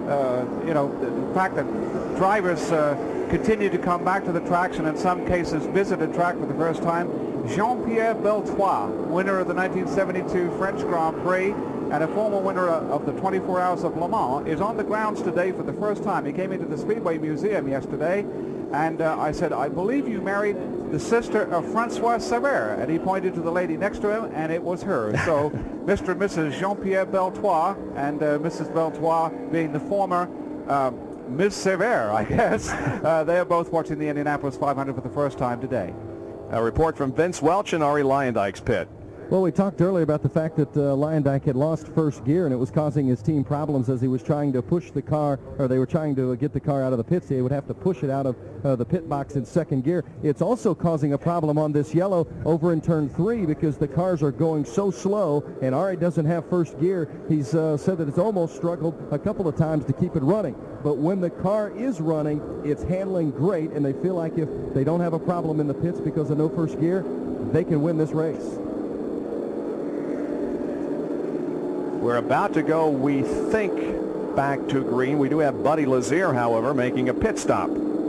the fact that drivers continue to come back to the tracks and in some cases visit a track for the first time, Jean-Pierre Beltois, winner of the 1972 French Grand Prix and a former winner of the 24 Hours of Le Mans, is on the grounds today for the first time. He came into the Speedway Museum yesterday, and I said, I believe you married the sister of Francois Sever, and he pointed to the lady next to him, and it was her. So Mr. and Mrs. Jean-Pierre Beltois, and Mrs. Beltois being the former Ms. Sever, I guess. They are both watching the Indianapolis 500 for the first time today. A report from Vince Welch in Ari Leyendijk's pit. Well, we talked earlier about the fact that Leyendijk had lost first gear, and it was causing his team problems as he was trying to push the car, or they were trying to get the car out of the pits. He would have to push it out of the pit box in second gear. It's also causing a problem on this yellow over in turn 3 because the cars are going so slow, and Ari doesn't have first gear. He's said that it's almost struggled a couple of times to keep it running. But when the car is running, it's handling great, and they feel like if they don't have a problem in the pits because of no first gear, they can win this race. We're about to go, we think, back to green. We do have Buddy Lazier, however, making a pit stop.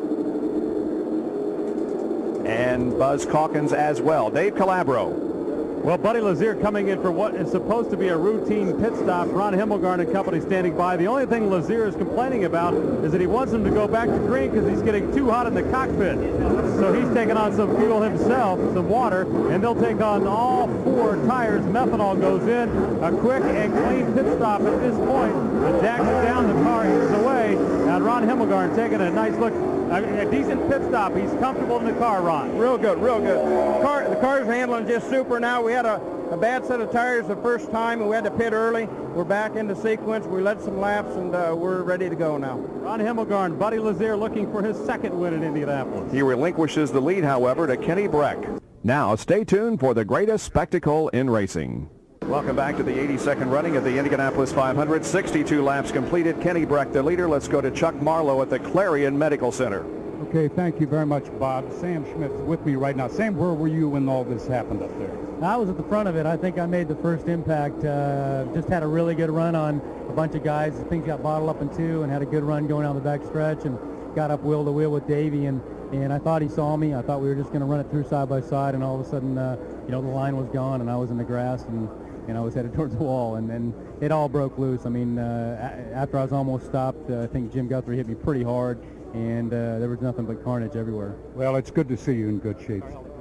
And Buzz Calkins as well. Dave Calabro. Well, Buddy Lazier coming in for what is supposed to be a routine pit stop. Ron Himmelgarn and company standing by. The only thing Lazier is complaining about is that he wants him to go back to green because he's getting too hot in the cockpit. So he's taking on some fuel himself, some water, and they'll take on all 4 tires. Methanol goes in. A quick and clean pit stop at this point. The jacks are down, the car is away. And Ron Himmelgarn taking a nice look. A decent pit stop. He's comfortable in the car, Ron. Real good, real good. The car's handling just super now. We had a bad set of tires the first time, and we had to pit early. We're back into sequence. We led some laps, and we're ready to go now. Ron Himmelgarn, Buddy Lazier looking for his second win in Indianapolis. He relinquishes the lead, however, to Kenny Breck. Now, stay tuned for the greatest spectacle in racing. Welcome back to the 82nd running of the Indianapolis 500. 62 laps completed. Kenny Breck, the leader. Let's go to Chuck Marlowe at the Clarion Medical Center. Okay, thank you very much, Bob. Sam Schmidt's with me right now. Sam, where were you when all this happened up there? I was at the front of it. I think I made the first impact. Just had a really good run on a bunch of guys. Things got bottled up in 2 and had a good run going down the back stretch and got up wheel to wheel with Davey. And I thought he saw me. I thought we were just going to run it through side by side, and all of a sudden, the line was gone, and I was in the grass, and I was headed towards the wall, and then it all broke loose. I mean, after I was almost stopped, I think Jim Guthrie hit me pretty hard, and there was nothing but carnage everywhere. Well, it's good to see you in good shape.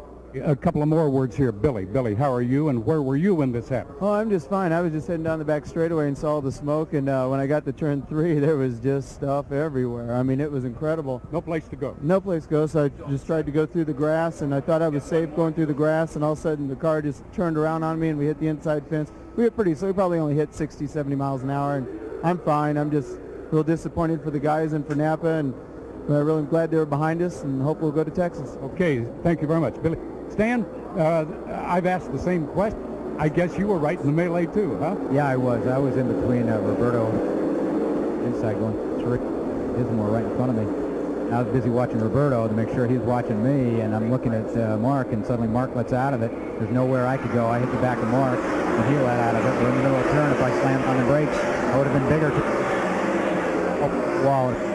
A couple of more words here. Billy, how are you, and where were you when this happened? Oh, I'm just fine. I was just heading down the back straightaway and saw the smoke, and when I got to turn 3, there was just stuff everywhere. I mean, it was incredible. No place to go. No place to go, so I just tried to go through the grass, and I thought I was safe going through the grass, and all of a sudden the car just turned around on me, and we hit the inside fence. We hit so we probably only hit 60, 70 miles an hour, and I'm fine. I'm just a little disappointed for the guys and for Napa, and I really am glad they were behind us, and hope we'll go to Texas. Okay, thank you very much, Billy. Stan, I've asked the same question. I guess you were right in the melee too, huh? Yeah, I was. I was in between Roberto inside going through Dismore right in front of me. I was busy watching Roberto to make sure he's watching me, and I'm looking at Mark, and suddenly Mark lets out of it. There's nowhere I could go. I hit the back of Mark, and he let out of it. We're in the middle of a turn. If I slammed on the brakes, I would have been bigger. Wallace.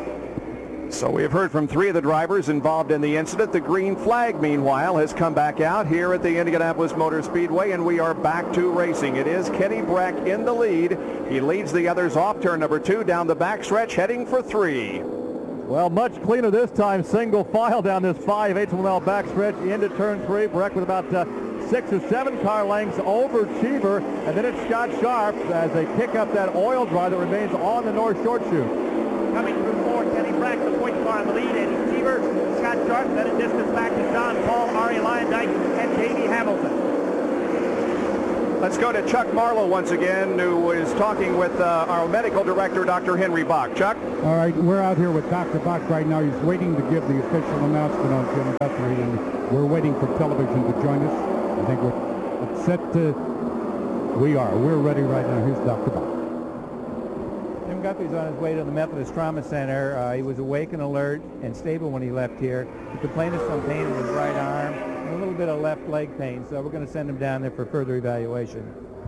So we have heard from 3 of the drivers involved in the incident. The green flag, meanwhile, has come back out here at the Indianapolis Motor Speedway, and we are back to racing. It is Kenny Brack in the lead. He leads the others off turn number 2 down the backstretch, heading for 3. Well, much cleaner this time. Single file down this 5/8 mile backstretch into turn 3. Brack with about 6 or 7 car lengths over Cheever, and then it's Scott Sharp as they pick up that oil dry that remains on the north short chute. Coming through 4, Kenny Brack, the point car in the lead, Eddie Cheever, Scott Sharp, then a distance back to John Paul, Ari Lyondike, and Davey Hamilton. Let's go to Chuck Marlowe once again, who is talking with our medical director, Dr. Henry Bach. Chuck? All right, we're out here with Dr. Bach right now. He's waiting to give the official announcement on Jim Guthrie, and we're waiting for television to join us. I think we're set to... We're ready right now. Here's Dr. Bach. Jim Guthrie's on his way to the Methodist Trauma Center. He was awake and alert and stable when he left here. He complained of some pain in his right arm and a little bit of left leg pain, so we're going to send him down there for further evaluation.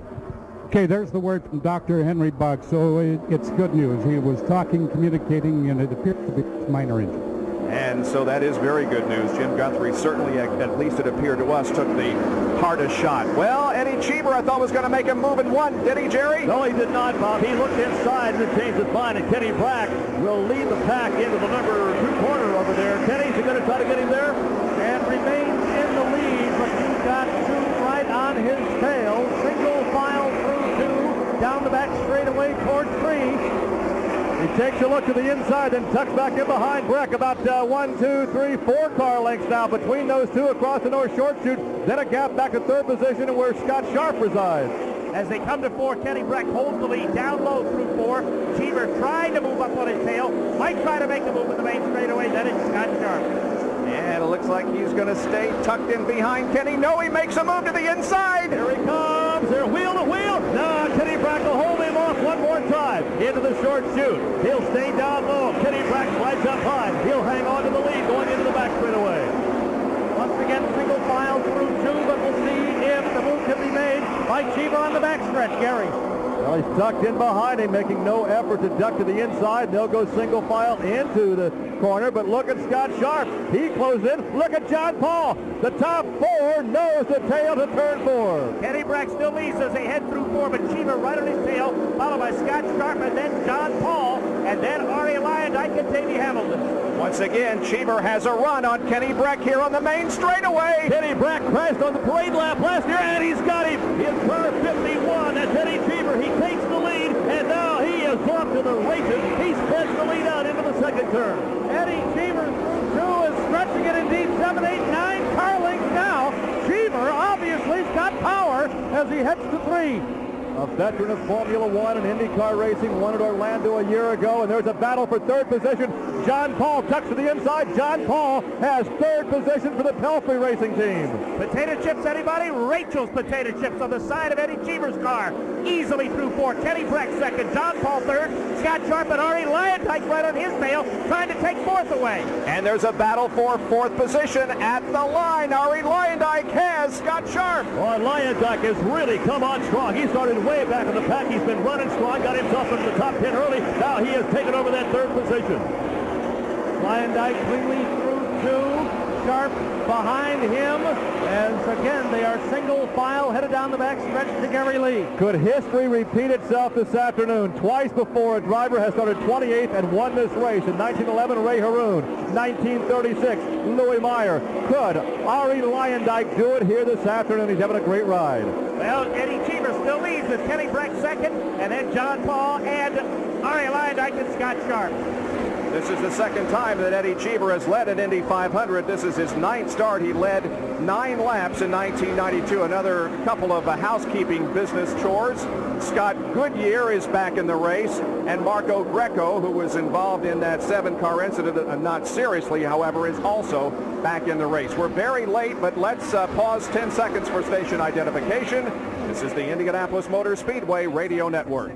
Okay, there's the word from Dr. Henry Bach, so it's good news. He was talking, communicating, and it appears to be a minor injury. And so that is very good news. Jim Guthrie certainly, at least it appeared to us, took the hardest shot. Well, Eddie Cheever, I thought, was going to make him move in 1. Did he, Jerry? No, he did not, Bob. He looked inside and changed his mind, and Kenny Brack will lead the pack into the number 2 corner over there. Kenny's going to try to get him there and remains in the lead, but he's got 2 right on his tail. Single file through 2, down the back straightaway toward 3. He takes a look to the inside, then tucks back in behind Brack. About 1, 2, 3, 4 car lengths now between those 2 across the north short chute. Then a gap back to 3rd position where Scott Sharp resides. As they come to 4, Kenny Brack holds the lead down low through 4. Cheever trying to move up on his tail. Might try to make a move in the main straightaway. Then it's Scott Sharp. And it looks like he's going to stay tucked in behind Kenny. No, he makes a move to the inside. Here he comes. They're wheel to wheel. No, Kenny Brack will hold him off one more time into the short chute. He'll stay down low. Kenny Brack slides up high. He'll hang on to the lead going into the back straightaway. Once again, single file through 2, but we'll see if the move can be made by Cheever on the backstretch, Gary. Well, he's tucked in behind him, making no effort to duck to the inside. They'll go single file into the corner, but look at Scott Sharp. He closes in. Look at John Paul. The top 4 knows the tail to turn 4. Kenny Brack still leads as they head through 4, but Cheever right on his tail, followed by Scott Sharp and then John Paul, and then Ari Lyondike and Davey Hamilton. Once again, Cheever has a run on Kenny Brack here on the main straightaway. Kenny Brack crashed on the parade lap last year, and he's got him. His car 51. That's Eddie Cheever. He takes the lead, and now he is off to the races. He spreads the lead out into the 2nd turn. Eddie Cheever through 2 is stretching it indeed. 7, 8, 9 car lengths now. Cheever obviously has got power as he heads to 3. A veteran of Formula One and IndyCar racing, won at Orlando a year ago, and there's a battle for 3rd position. John Paul tucks to the inside. John Paul has 3rd position for the Pelfrey Racing Team. Potato chips, anybody? Rachel's potato chips on the side of Eddie Cheever's car. Easily through 4. Kenny Brack 2nd. John Paul 3rd. Scott Sharp and Ari Lyondike right on his tail, trying to take 4th away. And there's a battle for 4th position at the line. Ari Lyondike has Scott Sharp. Boy, Lyondike has really come on strong. He started way back in the pack. He's been running strong, got himself into the top 10 early. Now he has taken over that 3rd position. Lyondike cleanly through 2. Sharp behind him, as again they are single file headed down the back stretch to Gary Lee. Could history repeat itself this afternoon? Twice before a driver has started 28th and won this race. In 1911, Ray Haroon. 1936, Louis Meyer. Could Ari Lyondike do it here this afternoon? He's having a great ride. Well, Eddie Cheever still leads with Kenny Brack 2nd, and then John Paul and Ari Lyondike and Scott Sharp. This is the 2nd time that Eddie Cheever has led an Indy 500. This is his 9th start. He led 9 laps in 1992. Another couple of housekeeping business chores. Scott Goodyear is back in the race, and Marco Greco, who was involved in that 7-car incident, not seriously, however, is also back in the race. We're very late, but let's pause 10 seconds for station identification. This is the Indianapolis Motor Speedway Radio Network.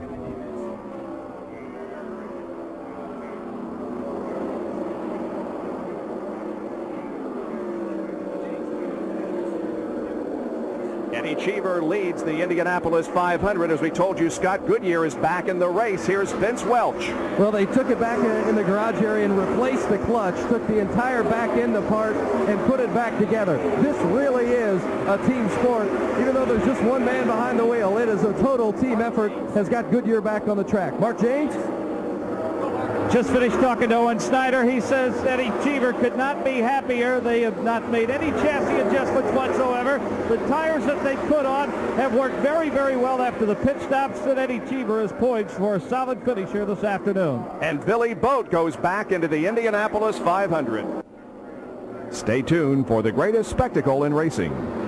Eddie Cheever leads the Indianapolis 500. As we told you, Scott Goodyear is back in the race. Here's Vince Welch. Well, they took it back in the garage area and replaced the clutch, took the entire back end apart and put it back together. This really is a team sport. Even though there's just one man behind the wheel, it is a total team effort, has got Goodyear back on the track. Mark James? Just finished talking to Owen Snyder. He says Eddie Cheever could not be happier. They have not made any chassis adjustments whatsoever. The tires that they put on have worked very, very well after the pit stops, and Eddie Cheever is poised for a solid finish here this afternoon. And Billy Boat goes back into the Indianapolis 500. Stay tuned for the greatest spectacle in racing.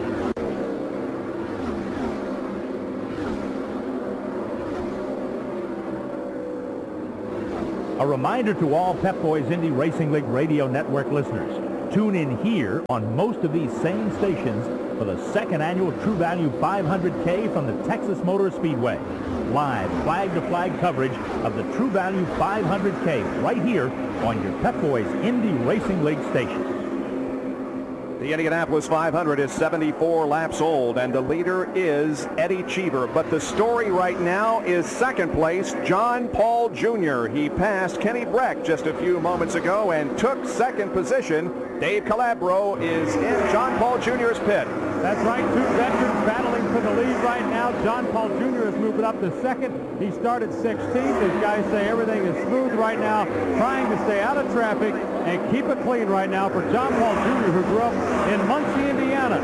A reminder to all Pep Boys Indy Racing League Radio Network listeners. Tune in here on most of these same stations for the second annual True Value 500K from the Texas Motor Speedway. Live flag-to-flag coverage of the True Value 500K right here on your Pep Boys Indy Racing League station. The Indianapolis 500 is 74 laps old, and the leader is Eddie Cheever. But the story right now is second place, John Paul Jr. He passed Kenny Breck just a few moments ago and took second position. Dave Calabro is in John Paul Jr.'s pit. That's right, two veterans battling for the lead right now. John Paul Jr. is moving up to second. He started 16th. As guys say, everything is smooth right now, trying to stay out of traffic and keep it clean right now for John Paul Jr., who grew up in Muncie, Indiana.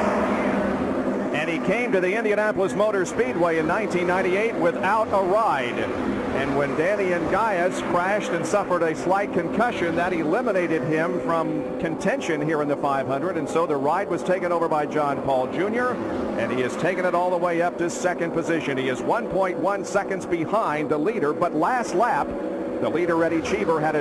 And he came to the Indianapolis Motor Speedway in 1998 without a ride. And when Danny Ngayes crashed and suffered a slight concussion, that eliminated him from contention here in the 500. And so the ride was taken over by John Paul Jr., and he has taken it all the way up to second position. He is 1.1 seconds behind the leader, but last lap, the leader, Eddie Cheever, had a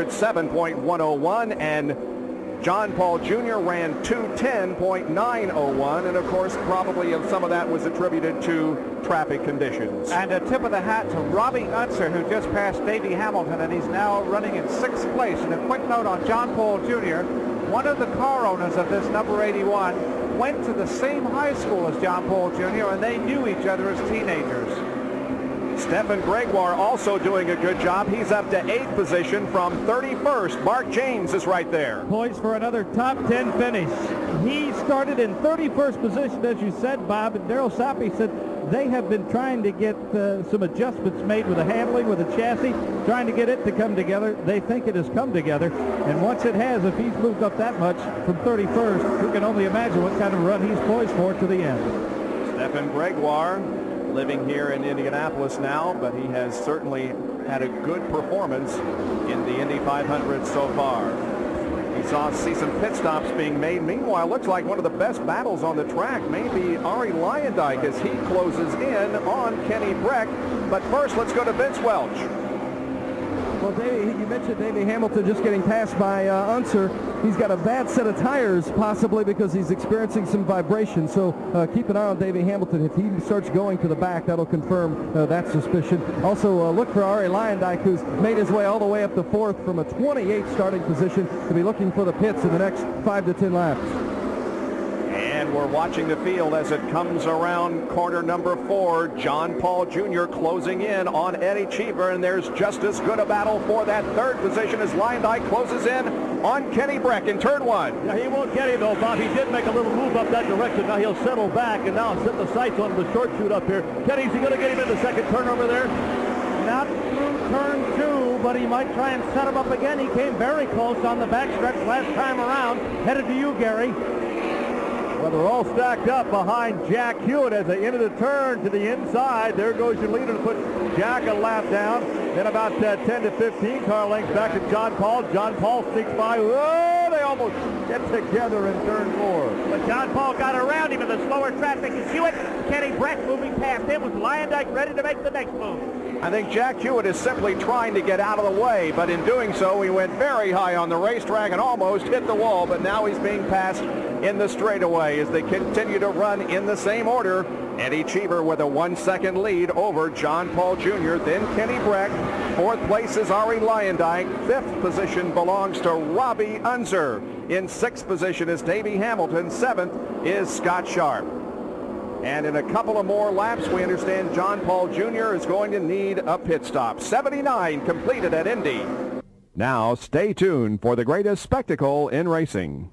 207.101, and John Paul Jr. ran 210.901, and of course probably some of that was attributed to traffic conditions. And a tip of the hat to Robbie Unser, who just passed Davey Hamilton, and he's now running in 6th place. And a quick note on John Paul Jr., one of the car owners of this number 81 went to the same high school as John Paul Jr., and they knew each other as teenagers. Stephen Gregoire also doing a good job. He's up to 8th position from 31st. Mark James is right there. Poised for another top 10 finish. He started in 31st position, as you said, Bob, and Darrell Sapi said they have been trying to get some adjustments made with the handling, with the chassis, trying to get it to come together. They think it has come together, and once it has, if he's moved up that much from 31st, we can only imagine what kind of run he's poised for to the end. Stephen Gregoire, living here in Indianapolis now, but he has certainly had a good performance in the Indy 500 so far. We see some pit stops being made. Meanwhile, looks like one of the best battles on the track may be Arie Luyendyk as he closes in on Kenny Breck. But first, let's go to Vince Welch. Well, Davey, you mentioned Davey Hamilton just getting passed by Unser. He's got a bad set of tires, possibly because he's experiencing some vibration. So keep an eye on Davey Hamilton. If he starts going to the back, that'll confirm that suspicion. Also, look for Arie Luyendyk, who's made his way all the way up to 4th from a 28th starting position to be looking for the pits in the next 5 to 10 laps. And we're watching the field as it comes around corner number 4. John Paul Jr. closing in on Eddie Cheever, and there's just as good a battle for that 3rd position as Luyendyk closes in on Kenny Breck in turn 1. Yeah, he won't get him though, Bob. He did make a little move up that direction. Now he'll settle back and now set the sights on the short shoot up here. Kenny's he going to get him in the second turn over there? Not through turn 2, but he might try and set him up again. He came very close on the backstretch last time around. Headed to you, Gary. Well, they're all stacked up behind Jack Hewitt as they enter the turn to the inside. There goes your leader to put Jack a lap down. Then about 10 to 15 car lengths back to John Paul. John Paul sneaks by. Oh, they almost get together in turn 4. But John Paul got around him in the slower traffic. And Hewitt, Kenny Breck moving past him. Was Luyendyk ready to make the next move? I think Jack Hewitt is simply trying to get out of the way, but in doing so, he went very high on the racetrack and almost hit the wall, but now he's being passed in the straightaway as they continue to run in the same order. Eddie Cheever with a 1-second lead over John Paul Jr., then Kenny Breck. 4th place is Arie Luyendyk. 5th position belongs to Robbie Unser. In 6th position is Davey Hamilton. 7th is Scott Sharp. And in a couple of more laps, we understand John Paul Jr. is going to need a pit stop. 79 completed at Indy. Now stay tuned for the greatest spectacle in racing.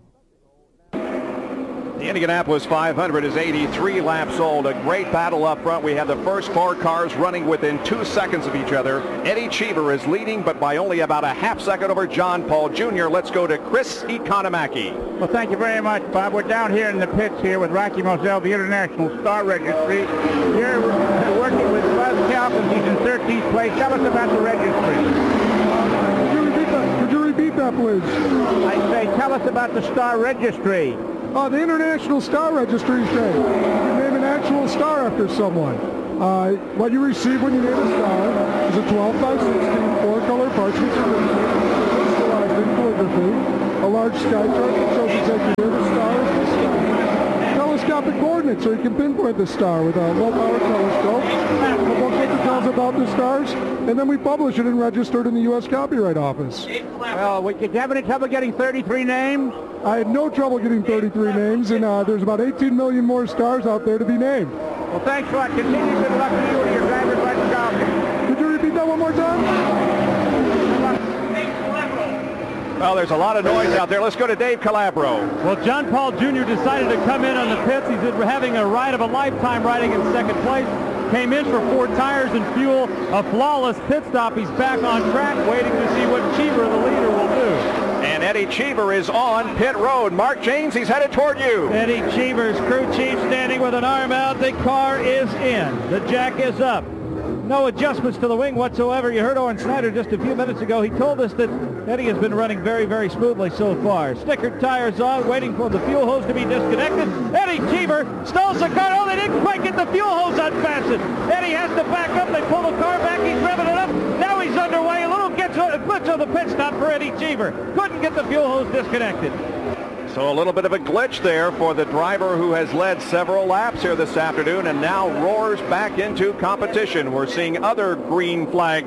The Indianapolis 500 is 83 laps old. A great battle up front. We have the first 4 cars running within 2 seconds of each other. Eddie Cheever is leading, but by only about a half second over John Paul Jr. Let's go to Chris Economaki. Well, thank you very much, Bob. We're down here in the pits here with Rocky Moselle, the International Star Registry. Here we're working with Buzz Calkins. He's in 13th place. Tell us about the registry. Could you repeat that, please? I say, tell us about the Star Registry. The International Star Registry Day. You name an actual star after someone. What you receive when you name a star is a 12 by 16 4-color parchment certificate, crystallized in calligraphy, a large sky chart that shows exactly where the star is discovered, telescopic coordinates so you can pinpoint the star with a low-power telescope, a booklet that tells about the stars, and then we publish it and register it in the U.S. Copyright Office. Well, did you have any trouble getting 33 names? I had no trouble getting 33 names, and there's about 18 million more stars out there to be named. Well, thanks a lot. Continue good luck to you and your drivers like Calkins. Could you repeat that one more time? Well, there's a lot of noise out there. Let's go to Dave Calabro. Well, John Paul Jr. decided to come in on the pits. He's having a ride of a lifetime riding in second place. Came in for 4 tires and fuel. A flawless pit stop. He's back on track waiting to see what Cheever, the leader, will do. And Eddie Cheever is on pit road. Mark James, he's headed toward you. Eddie Cheever's crew chief standing with an arm out. The car is in. The jack is up. No adjustments to the wing whatsoever. You heard Owen Snyder just a few minutes ago. He told us that Eddie has been running very, very smoothly so far. Stickered tires on, waiting for the fuel hose to be disconnected. Eddie Cheever stalls the car. Oh, they didn't quite get the fuel hose unfastened. Eddie has to back up. They pull the car back. He's revving it up. Now he's underway. A little glitch on the pit stop for Eddie Cheever. Couldn't get the fuel hose disconnected. So a little bit of a glitch there for the driver who has led several laps here this afternoon and now roars back into competition. We're seeing other green flag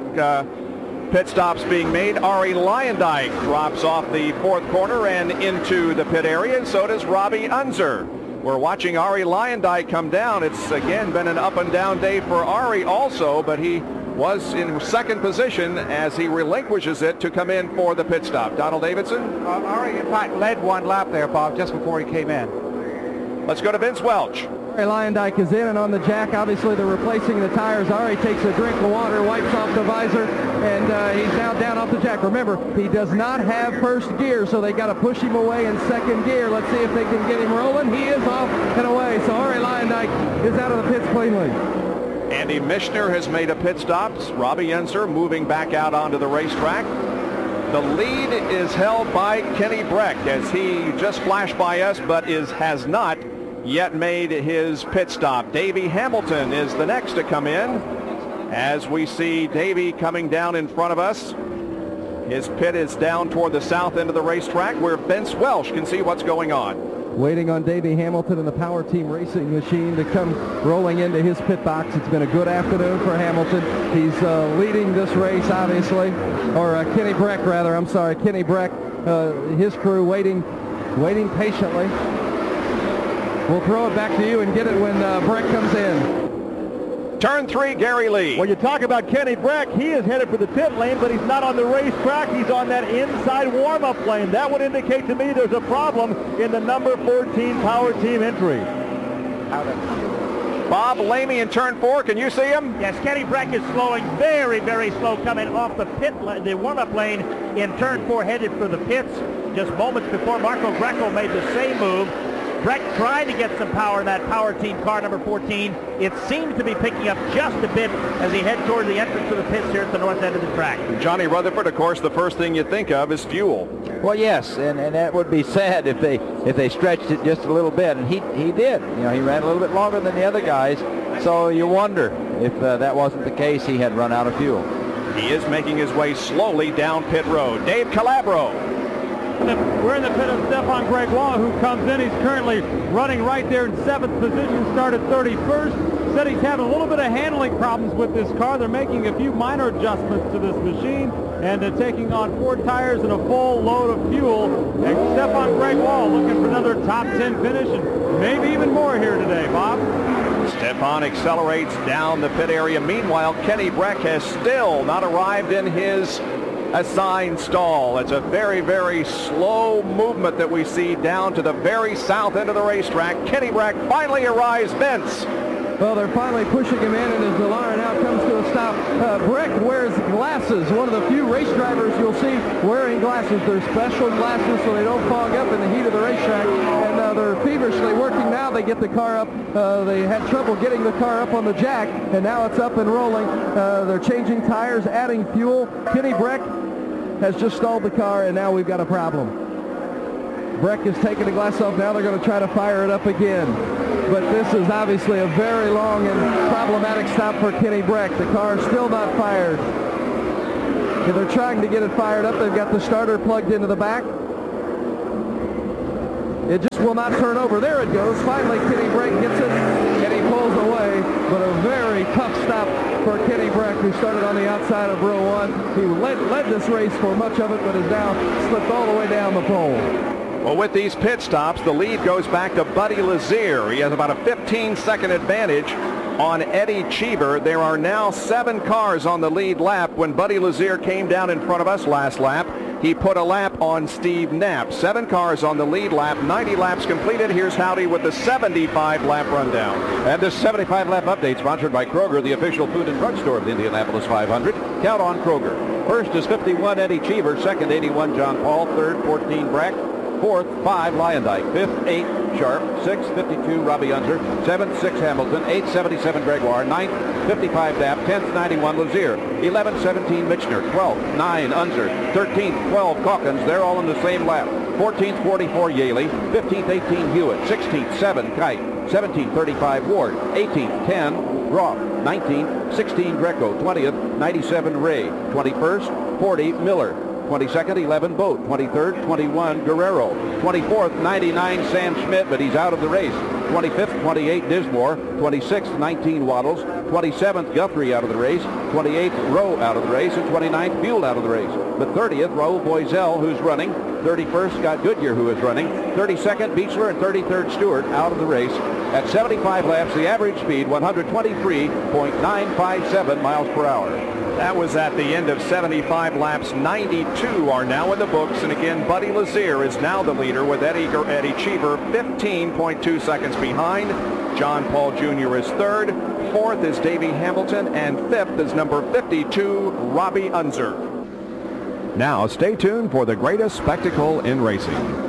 pit stops being made. Ari Luyendyk drops off the 4th corner and into the pit area, and so does Robbie Unser. We're watching Ari Luyendyk come down. It's again been an up and down day for Ari also, but he was in second position as he relinquishes it to come in for the pit stop. Donald Davidson? Ari, in fact, led 1 lap there, Bob, just before he came in. Let's go to Vince Welch. Ari Luyendyk is in and on the jack. Obviously, they're replacing the tires. Ari takes a drink of water, wipes off the visor, and he's now down off the jack. Remember, he does not have first gear, so they got to push him away in second gear. Let's see if they can get him rolling. He is off and away, so Ari Luyendyk is out of the pits cleanly. Andy Michner has made a pit stop. Robbie Unser moving back out onto the racetrack. The lead is held by Kenny Breck as he just flashed by us but has not yet made his pit stop. Davey Hamilton is the next to come in as we see Davey coming down in front of us. His pit is down toward the south end of the racetrack where Vince Welch can see what's going on. Waiting on Davey Hamilton and the Power Team Racing Machine to come rolling into his pit box. It's been a good afternoon for Hamilton. He's leading this race, obviously, or Kenny Breck, rather. I'm sorry, Kenny Breck, his crew waiting patiently. We'll throw it back to you and get it when Breck comes in. Turn 3, Gary Lee. When you talk about Kenny Breck, he is headed for the pit lane, but he's not on the racetrack. He's on that inside warm-up lane. That would indicate to me there's a problem in the number 14 Power Team entry. Bob Lamey in turn 4. Can you see him? Yes, Kenny Breck is slowing very, very slow coming off the the warm-up lane in turn 4, headed for the pits. Just moments before Marco Greco made the same move. Breck tried to get some power in that Power Team car, number 14. It seems to be picking up just a bit as he heads toward the entrance to the pits here at the north end of the track. Johnny Rutherford, of course, the first thing you think of is fuel. Well, yes, and that would be sad if they stretched it just a little bit, and he did. You know, he ran a little bit longer than the other guys, so you wonder if that wasn't the case, he had run out of fuel. He is making his way slowly down pit road. Dave Calabro. We're in the pit of Stefan Gregoire, who comes in. He's currently running right there in 7th position, started 31st. Said he's having a little bit of handling problems with this car. They're making a few minor adjustments to this machine, and they're taking on 4 tires and a full load of fuel. And Stefan Gregoire looking for another top 10 finish and maybe even more here today, Bob. Stefan accelerates down the pit area. Meanwhile, Kenny Breck has still not arrived in his assigned stall. It's a very, very slow movement that we see down to the very south end of the racetrack. Kenny Breck finally arrives. Vince. Well, they're finally pushing him in, and as the line now comes to a stop, Breck wears glasses. One of the few race drivers you'll see wearing glasses. They're special glasses so they don't fog up in the heat of the racetrack, and they're feverishly working now. They get the car up. They had trouble getting the car up on the jack, and now it's up and rolling. They're changing tires, adding fuel. Kenny Breck has just stalled the car, and now we've got a problem. Breck is taking the glass off. Now they're going to try to fire it up again. But this is obviously a very long and problematic stop for Kenny Breck. The car is still not fired. And they're trying to get it fired up. They've got the starter plugged into the back. It just will not turn over. There it goes. Finally, Kenny Breck gets it, and he pulls away. But a very tough stop for Kenny Breck, who started on the outside of row one. He led this race for much of it, but has now slipped all the way down the pole. Well, with these pit stops, the lead goes back to Buddy Lazier. He has about a 15-second advantage on Eddie Cheever. There are now 7 cars on the lead lap. When Buddy Lazier came down in front of us last lap, he put a lap on Steve Knapp. 7 cars on the lead lap, 90 laps completed. Here's Howdy with the 75-lap rundown. And this 75-lap update sponsored by Kroger, the official food and drug store of the Indianapolis 500. Count on Kroger. First is 51 Eddie Cheever, second 81 John Paul, third 14 Breck, fourth 5 Lyondike, fifth 8 Sharp, 6th 52 Robbie Unser, 7th 6 Hamilton, 8th 77 Gregoire, 9th 55 Knapp, 10th 91 Lazier, 11th 17 Michener, 12th 9 Unser, 13th 12 Calkins. They're all in the same lap. 14th 44 Yaley, 15th 18 Hewitt, 16th 7 Kite, 17th 35 Ward, 18th 10 Roth, 19th 16 Greco, 20th 97 Ray, 21st 40 Miller, 22nd, 11 Boat, 23rd, 21 Guerrero, 24th, 99 Sam Schmidt, but he's out of the race. 25th, 28 Dismore, 26th, 19 Waddles, 27th Guthrie out of the race, 28th Rowe out of the race, and 29th Buell out of the race. The 30th, Raul Boisel, who's running. 31st, Scott Goodyear, who is running. 32nd, Beechler, and 33rd, Stewart out of the race. At 75 laps, the average speed 123.957 miles per hour. That was at the end of 75 laps. 92 are now in the books. And again, Buddy Lazier is now the leader with Eddie Cheever 15.2 seconds behind. John Paul Jr. is third. Fourth is Davey Hamilton. And fifth is number 52, Robbie Unser. Now stay tuned for the greatest spectacle in racing.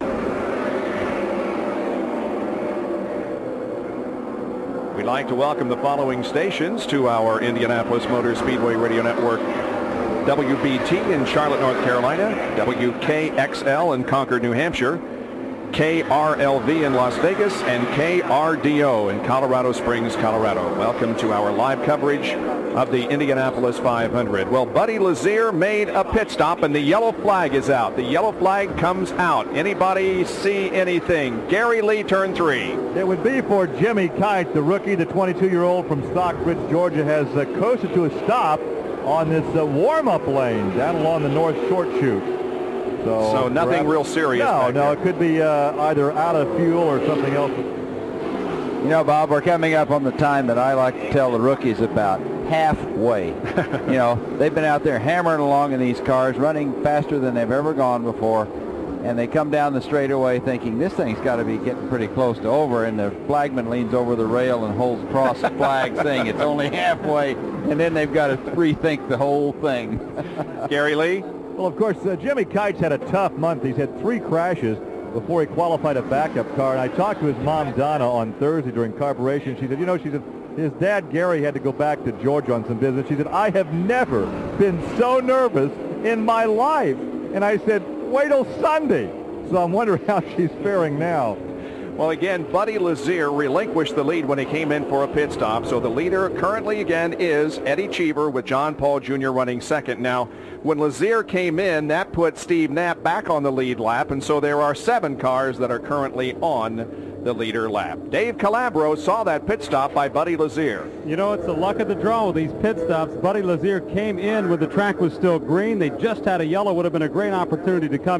We'd like to welcome the following stations to our Indianapolis Motor Speedway Radio Network. WBT in Charlotte, North Carolina, WKXL in Concord, New Hampshire, KRLV in Las Vegas, and KRDO in Colorado Springs, Colorado. Welcome to our live coverage of the Indianapolis 500. Well, Buddy Lazier made a pit stop, and the yellow flag is out. The yellow flag comes out. Anybody see anything? Gary Lee, turn 3. It would be for Jimmy Kite, the rookie, the 22-year-old from Stockbridge, Georgia, has coasted to a stop on this warm-up lane down along the North Short Chute. So nothing real serious. No, it could be either out of fuel or something else. You know, Bob, we're coming up on the time that I like to tell the rookies about. Halfway. You know, they've been out there hammering along in these cars, running faster than they've ever gone before, and they come down the straightaway thinking this thing's got to be getting pretty close to over, and the flagman leans over the rail and holds cross flag saying it's only halfway, and then they've got to rethink the whole thing. Gary Lee? Well, of course, Jimmy Kite's had a tough month. He's had 3 crashes before he qualified a backup car, and I talked to his mom, Donna, on Thursday during carburation. She said, you know, his dad, Gary, had to go back to Georgia on some business. She said, I have never been so nervous in my life. And I said, wait till Sunday. So I'm wondering how she's faring now. Well, again, Buddy Lazier relinquished the lead when he came in for a pit stop. So the leader currently, again, is Eddie Cheever with John Paul Jr. running second. Now, when Lazier came in, that put Steve Knapp back on the lead lap. And so there are 7 cars that are currently on the leader lap. Dave Calabro saw that pit stop by Buddy Lazier. You know, it's the luck of the draw with these pit stops. Buddy Lazier came in when the track was still green. They just had a yellow. Would have been a great opportunity to come in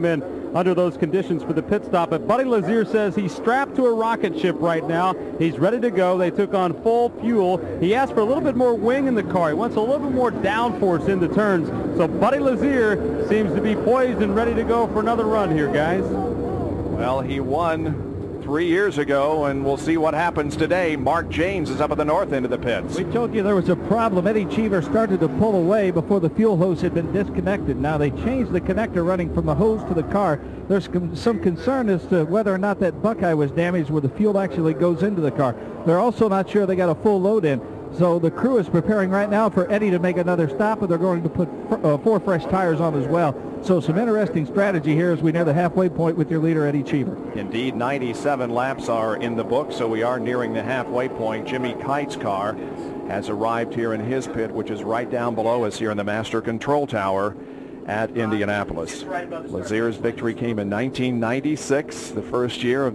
under those conditions for the pit stop. But Buddy Lazier says he's strapped to a rocket ship right now. He's ready to go. They took on full fuel. He asked for a little bit more wing in the car. He wants a little bit more downforce in the turns. So Buddy Lazier seems to be poised and ready to go for another run here, guys. Well, he won 3 years ago, and we'll see what happens today. Mark James is up at the north end of the pits. We told you there was a problem. Eddie Cheever started to pull away before the fuel hose had been disconnected. Now they changed the connector running from the hose to the car. There's some concern as to whether or not that Buckeye was damaged where the fuel actually goes into the car. They're also not sure they got a full load in. So the crew is preparing right now for Eddie to make another stop, and they're going to put 4 fresh tires on as well. So some interesting strategy here as we near the halfway point with your leader, Eddie Cheever. Indeed, 97 laps are in the book, so we are nearing the halfway point. Jimmy Kite's car has arrived here in his pit, which is right down below us here in the Master Control Tower at Indianapolis. Lazier's victory came in 1996, the first year of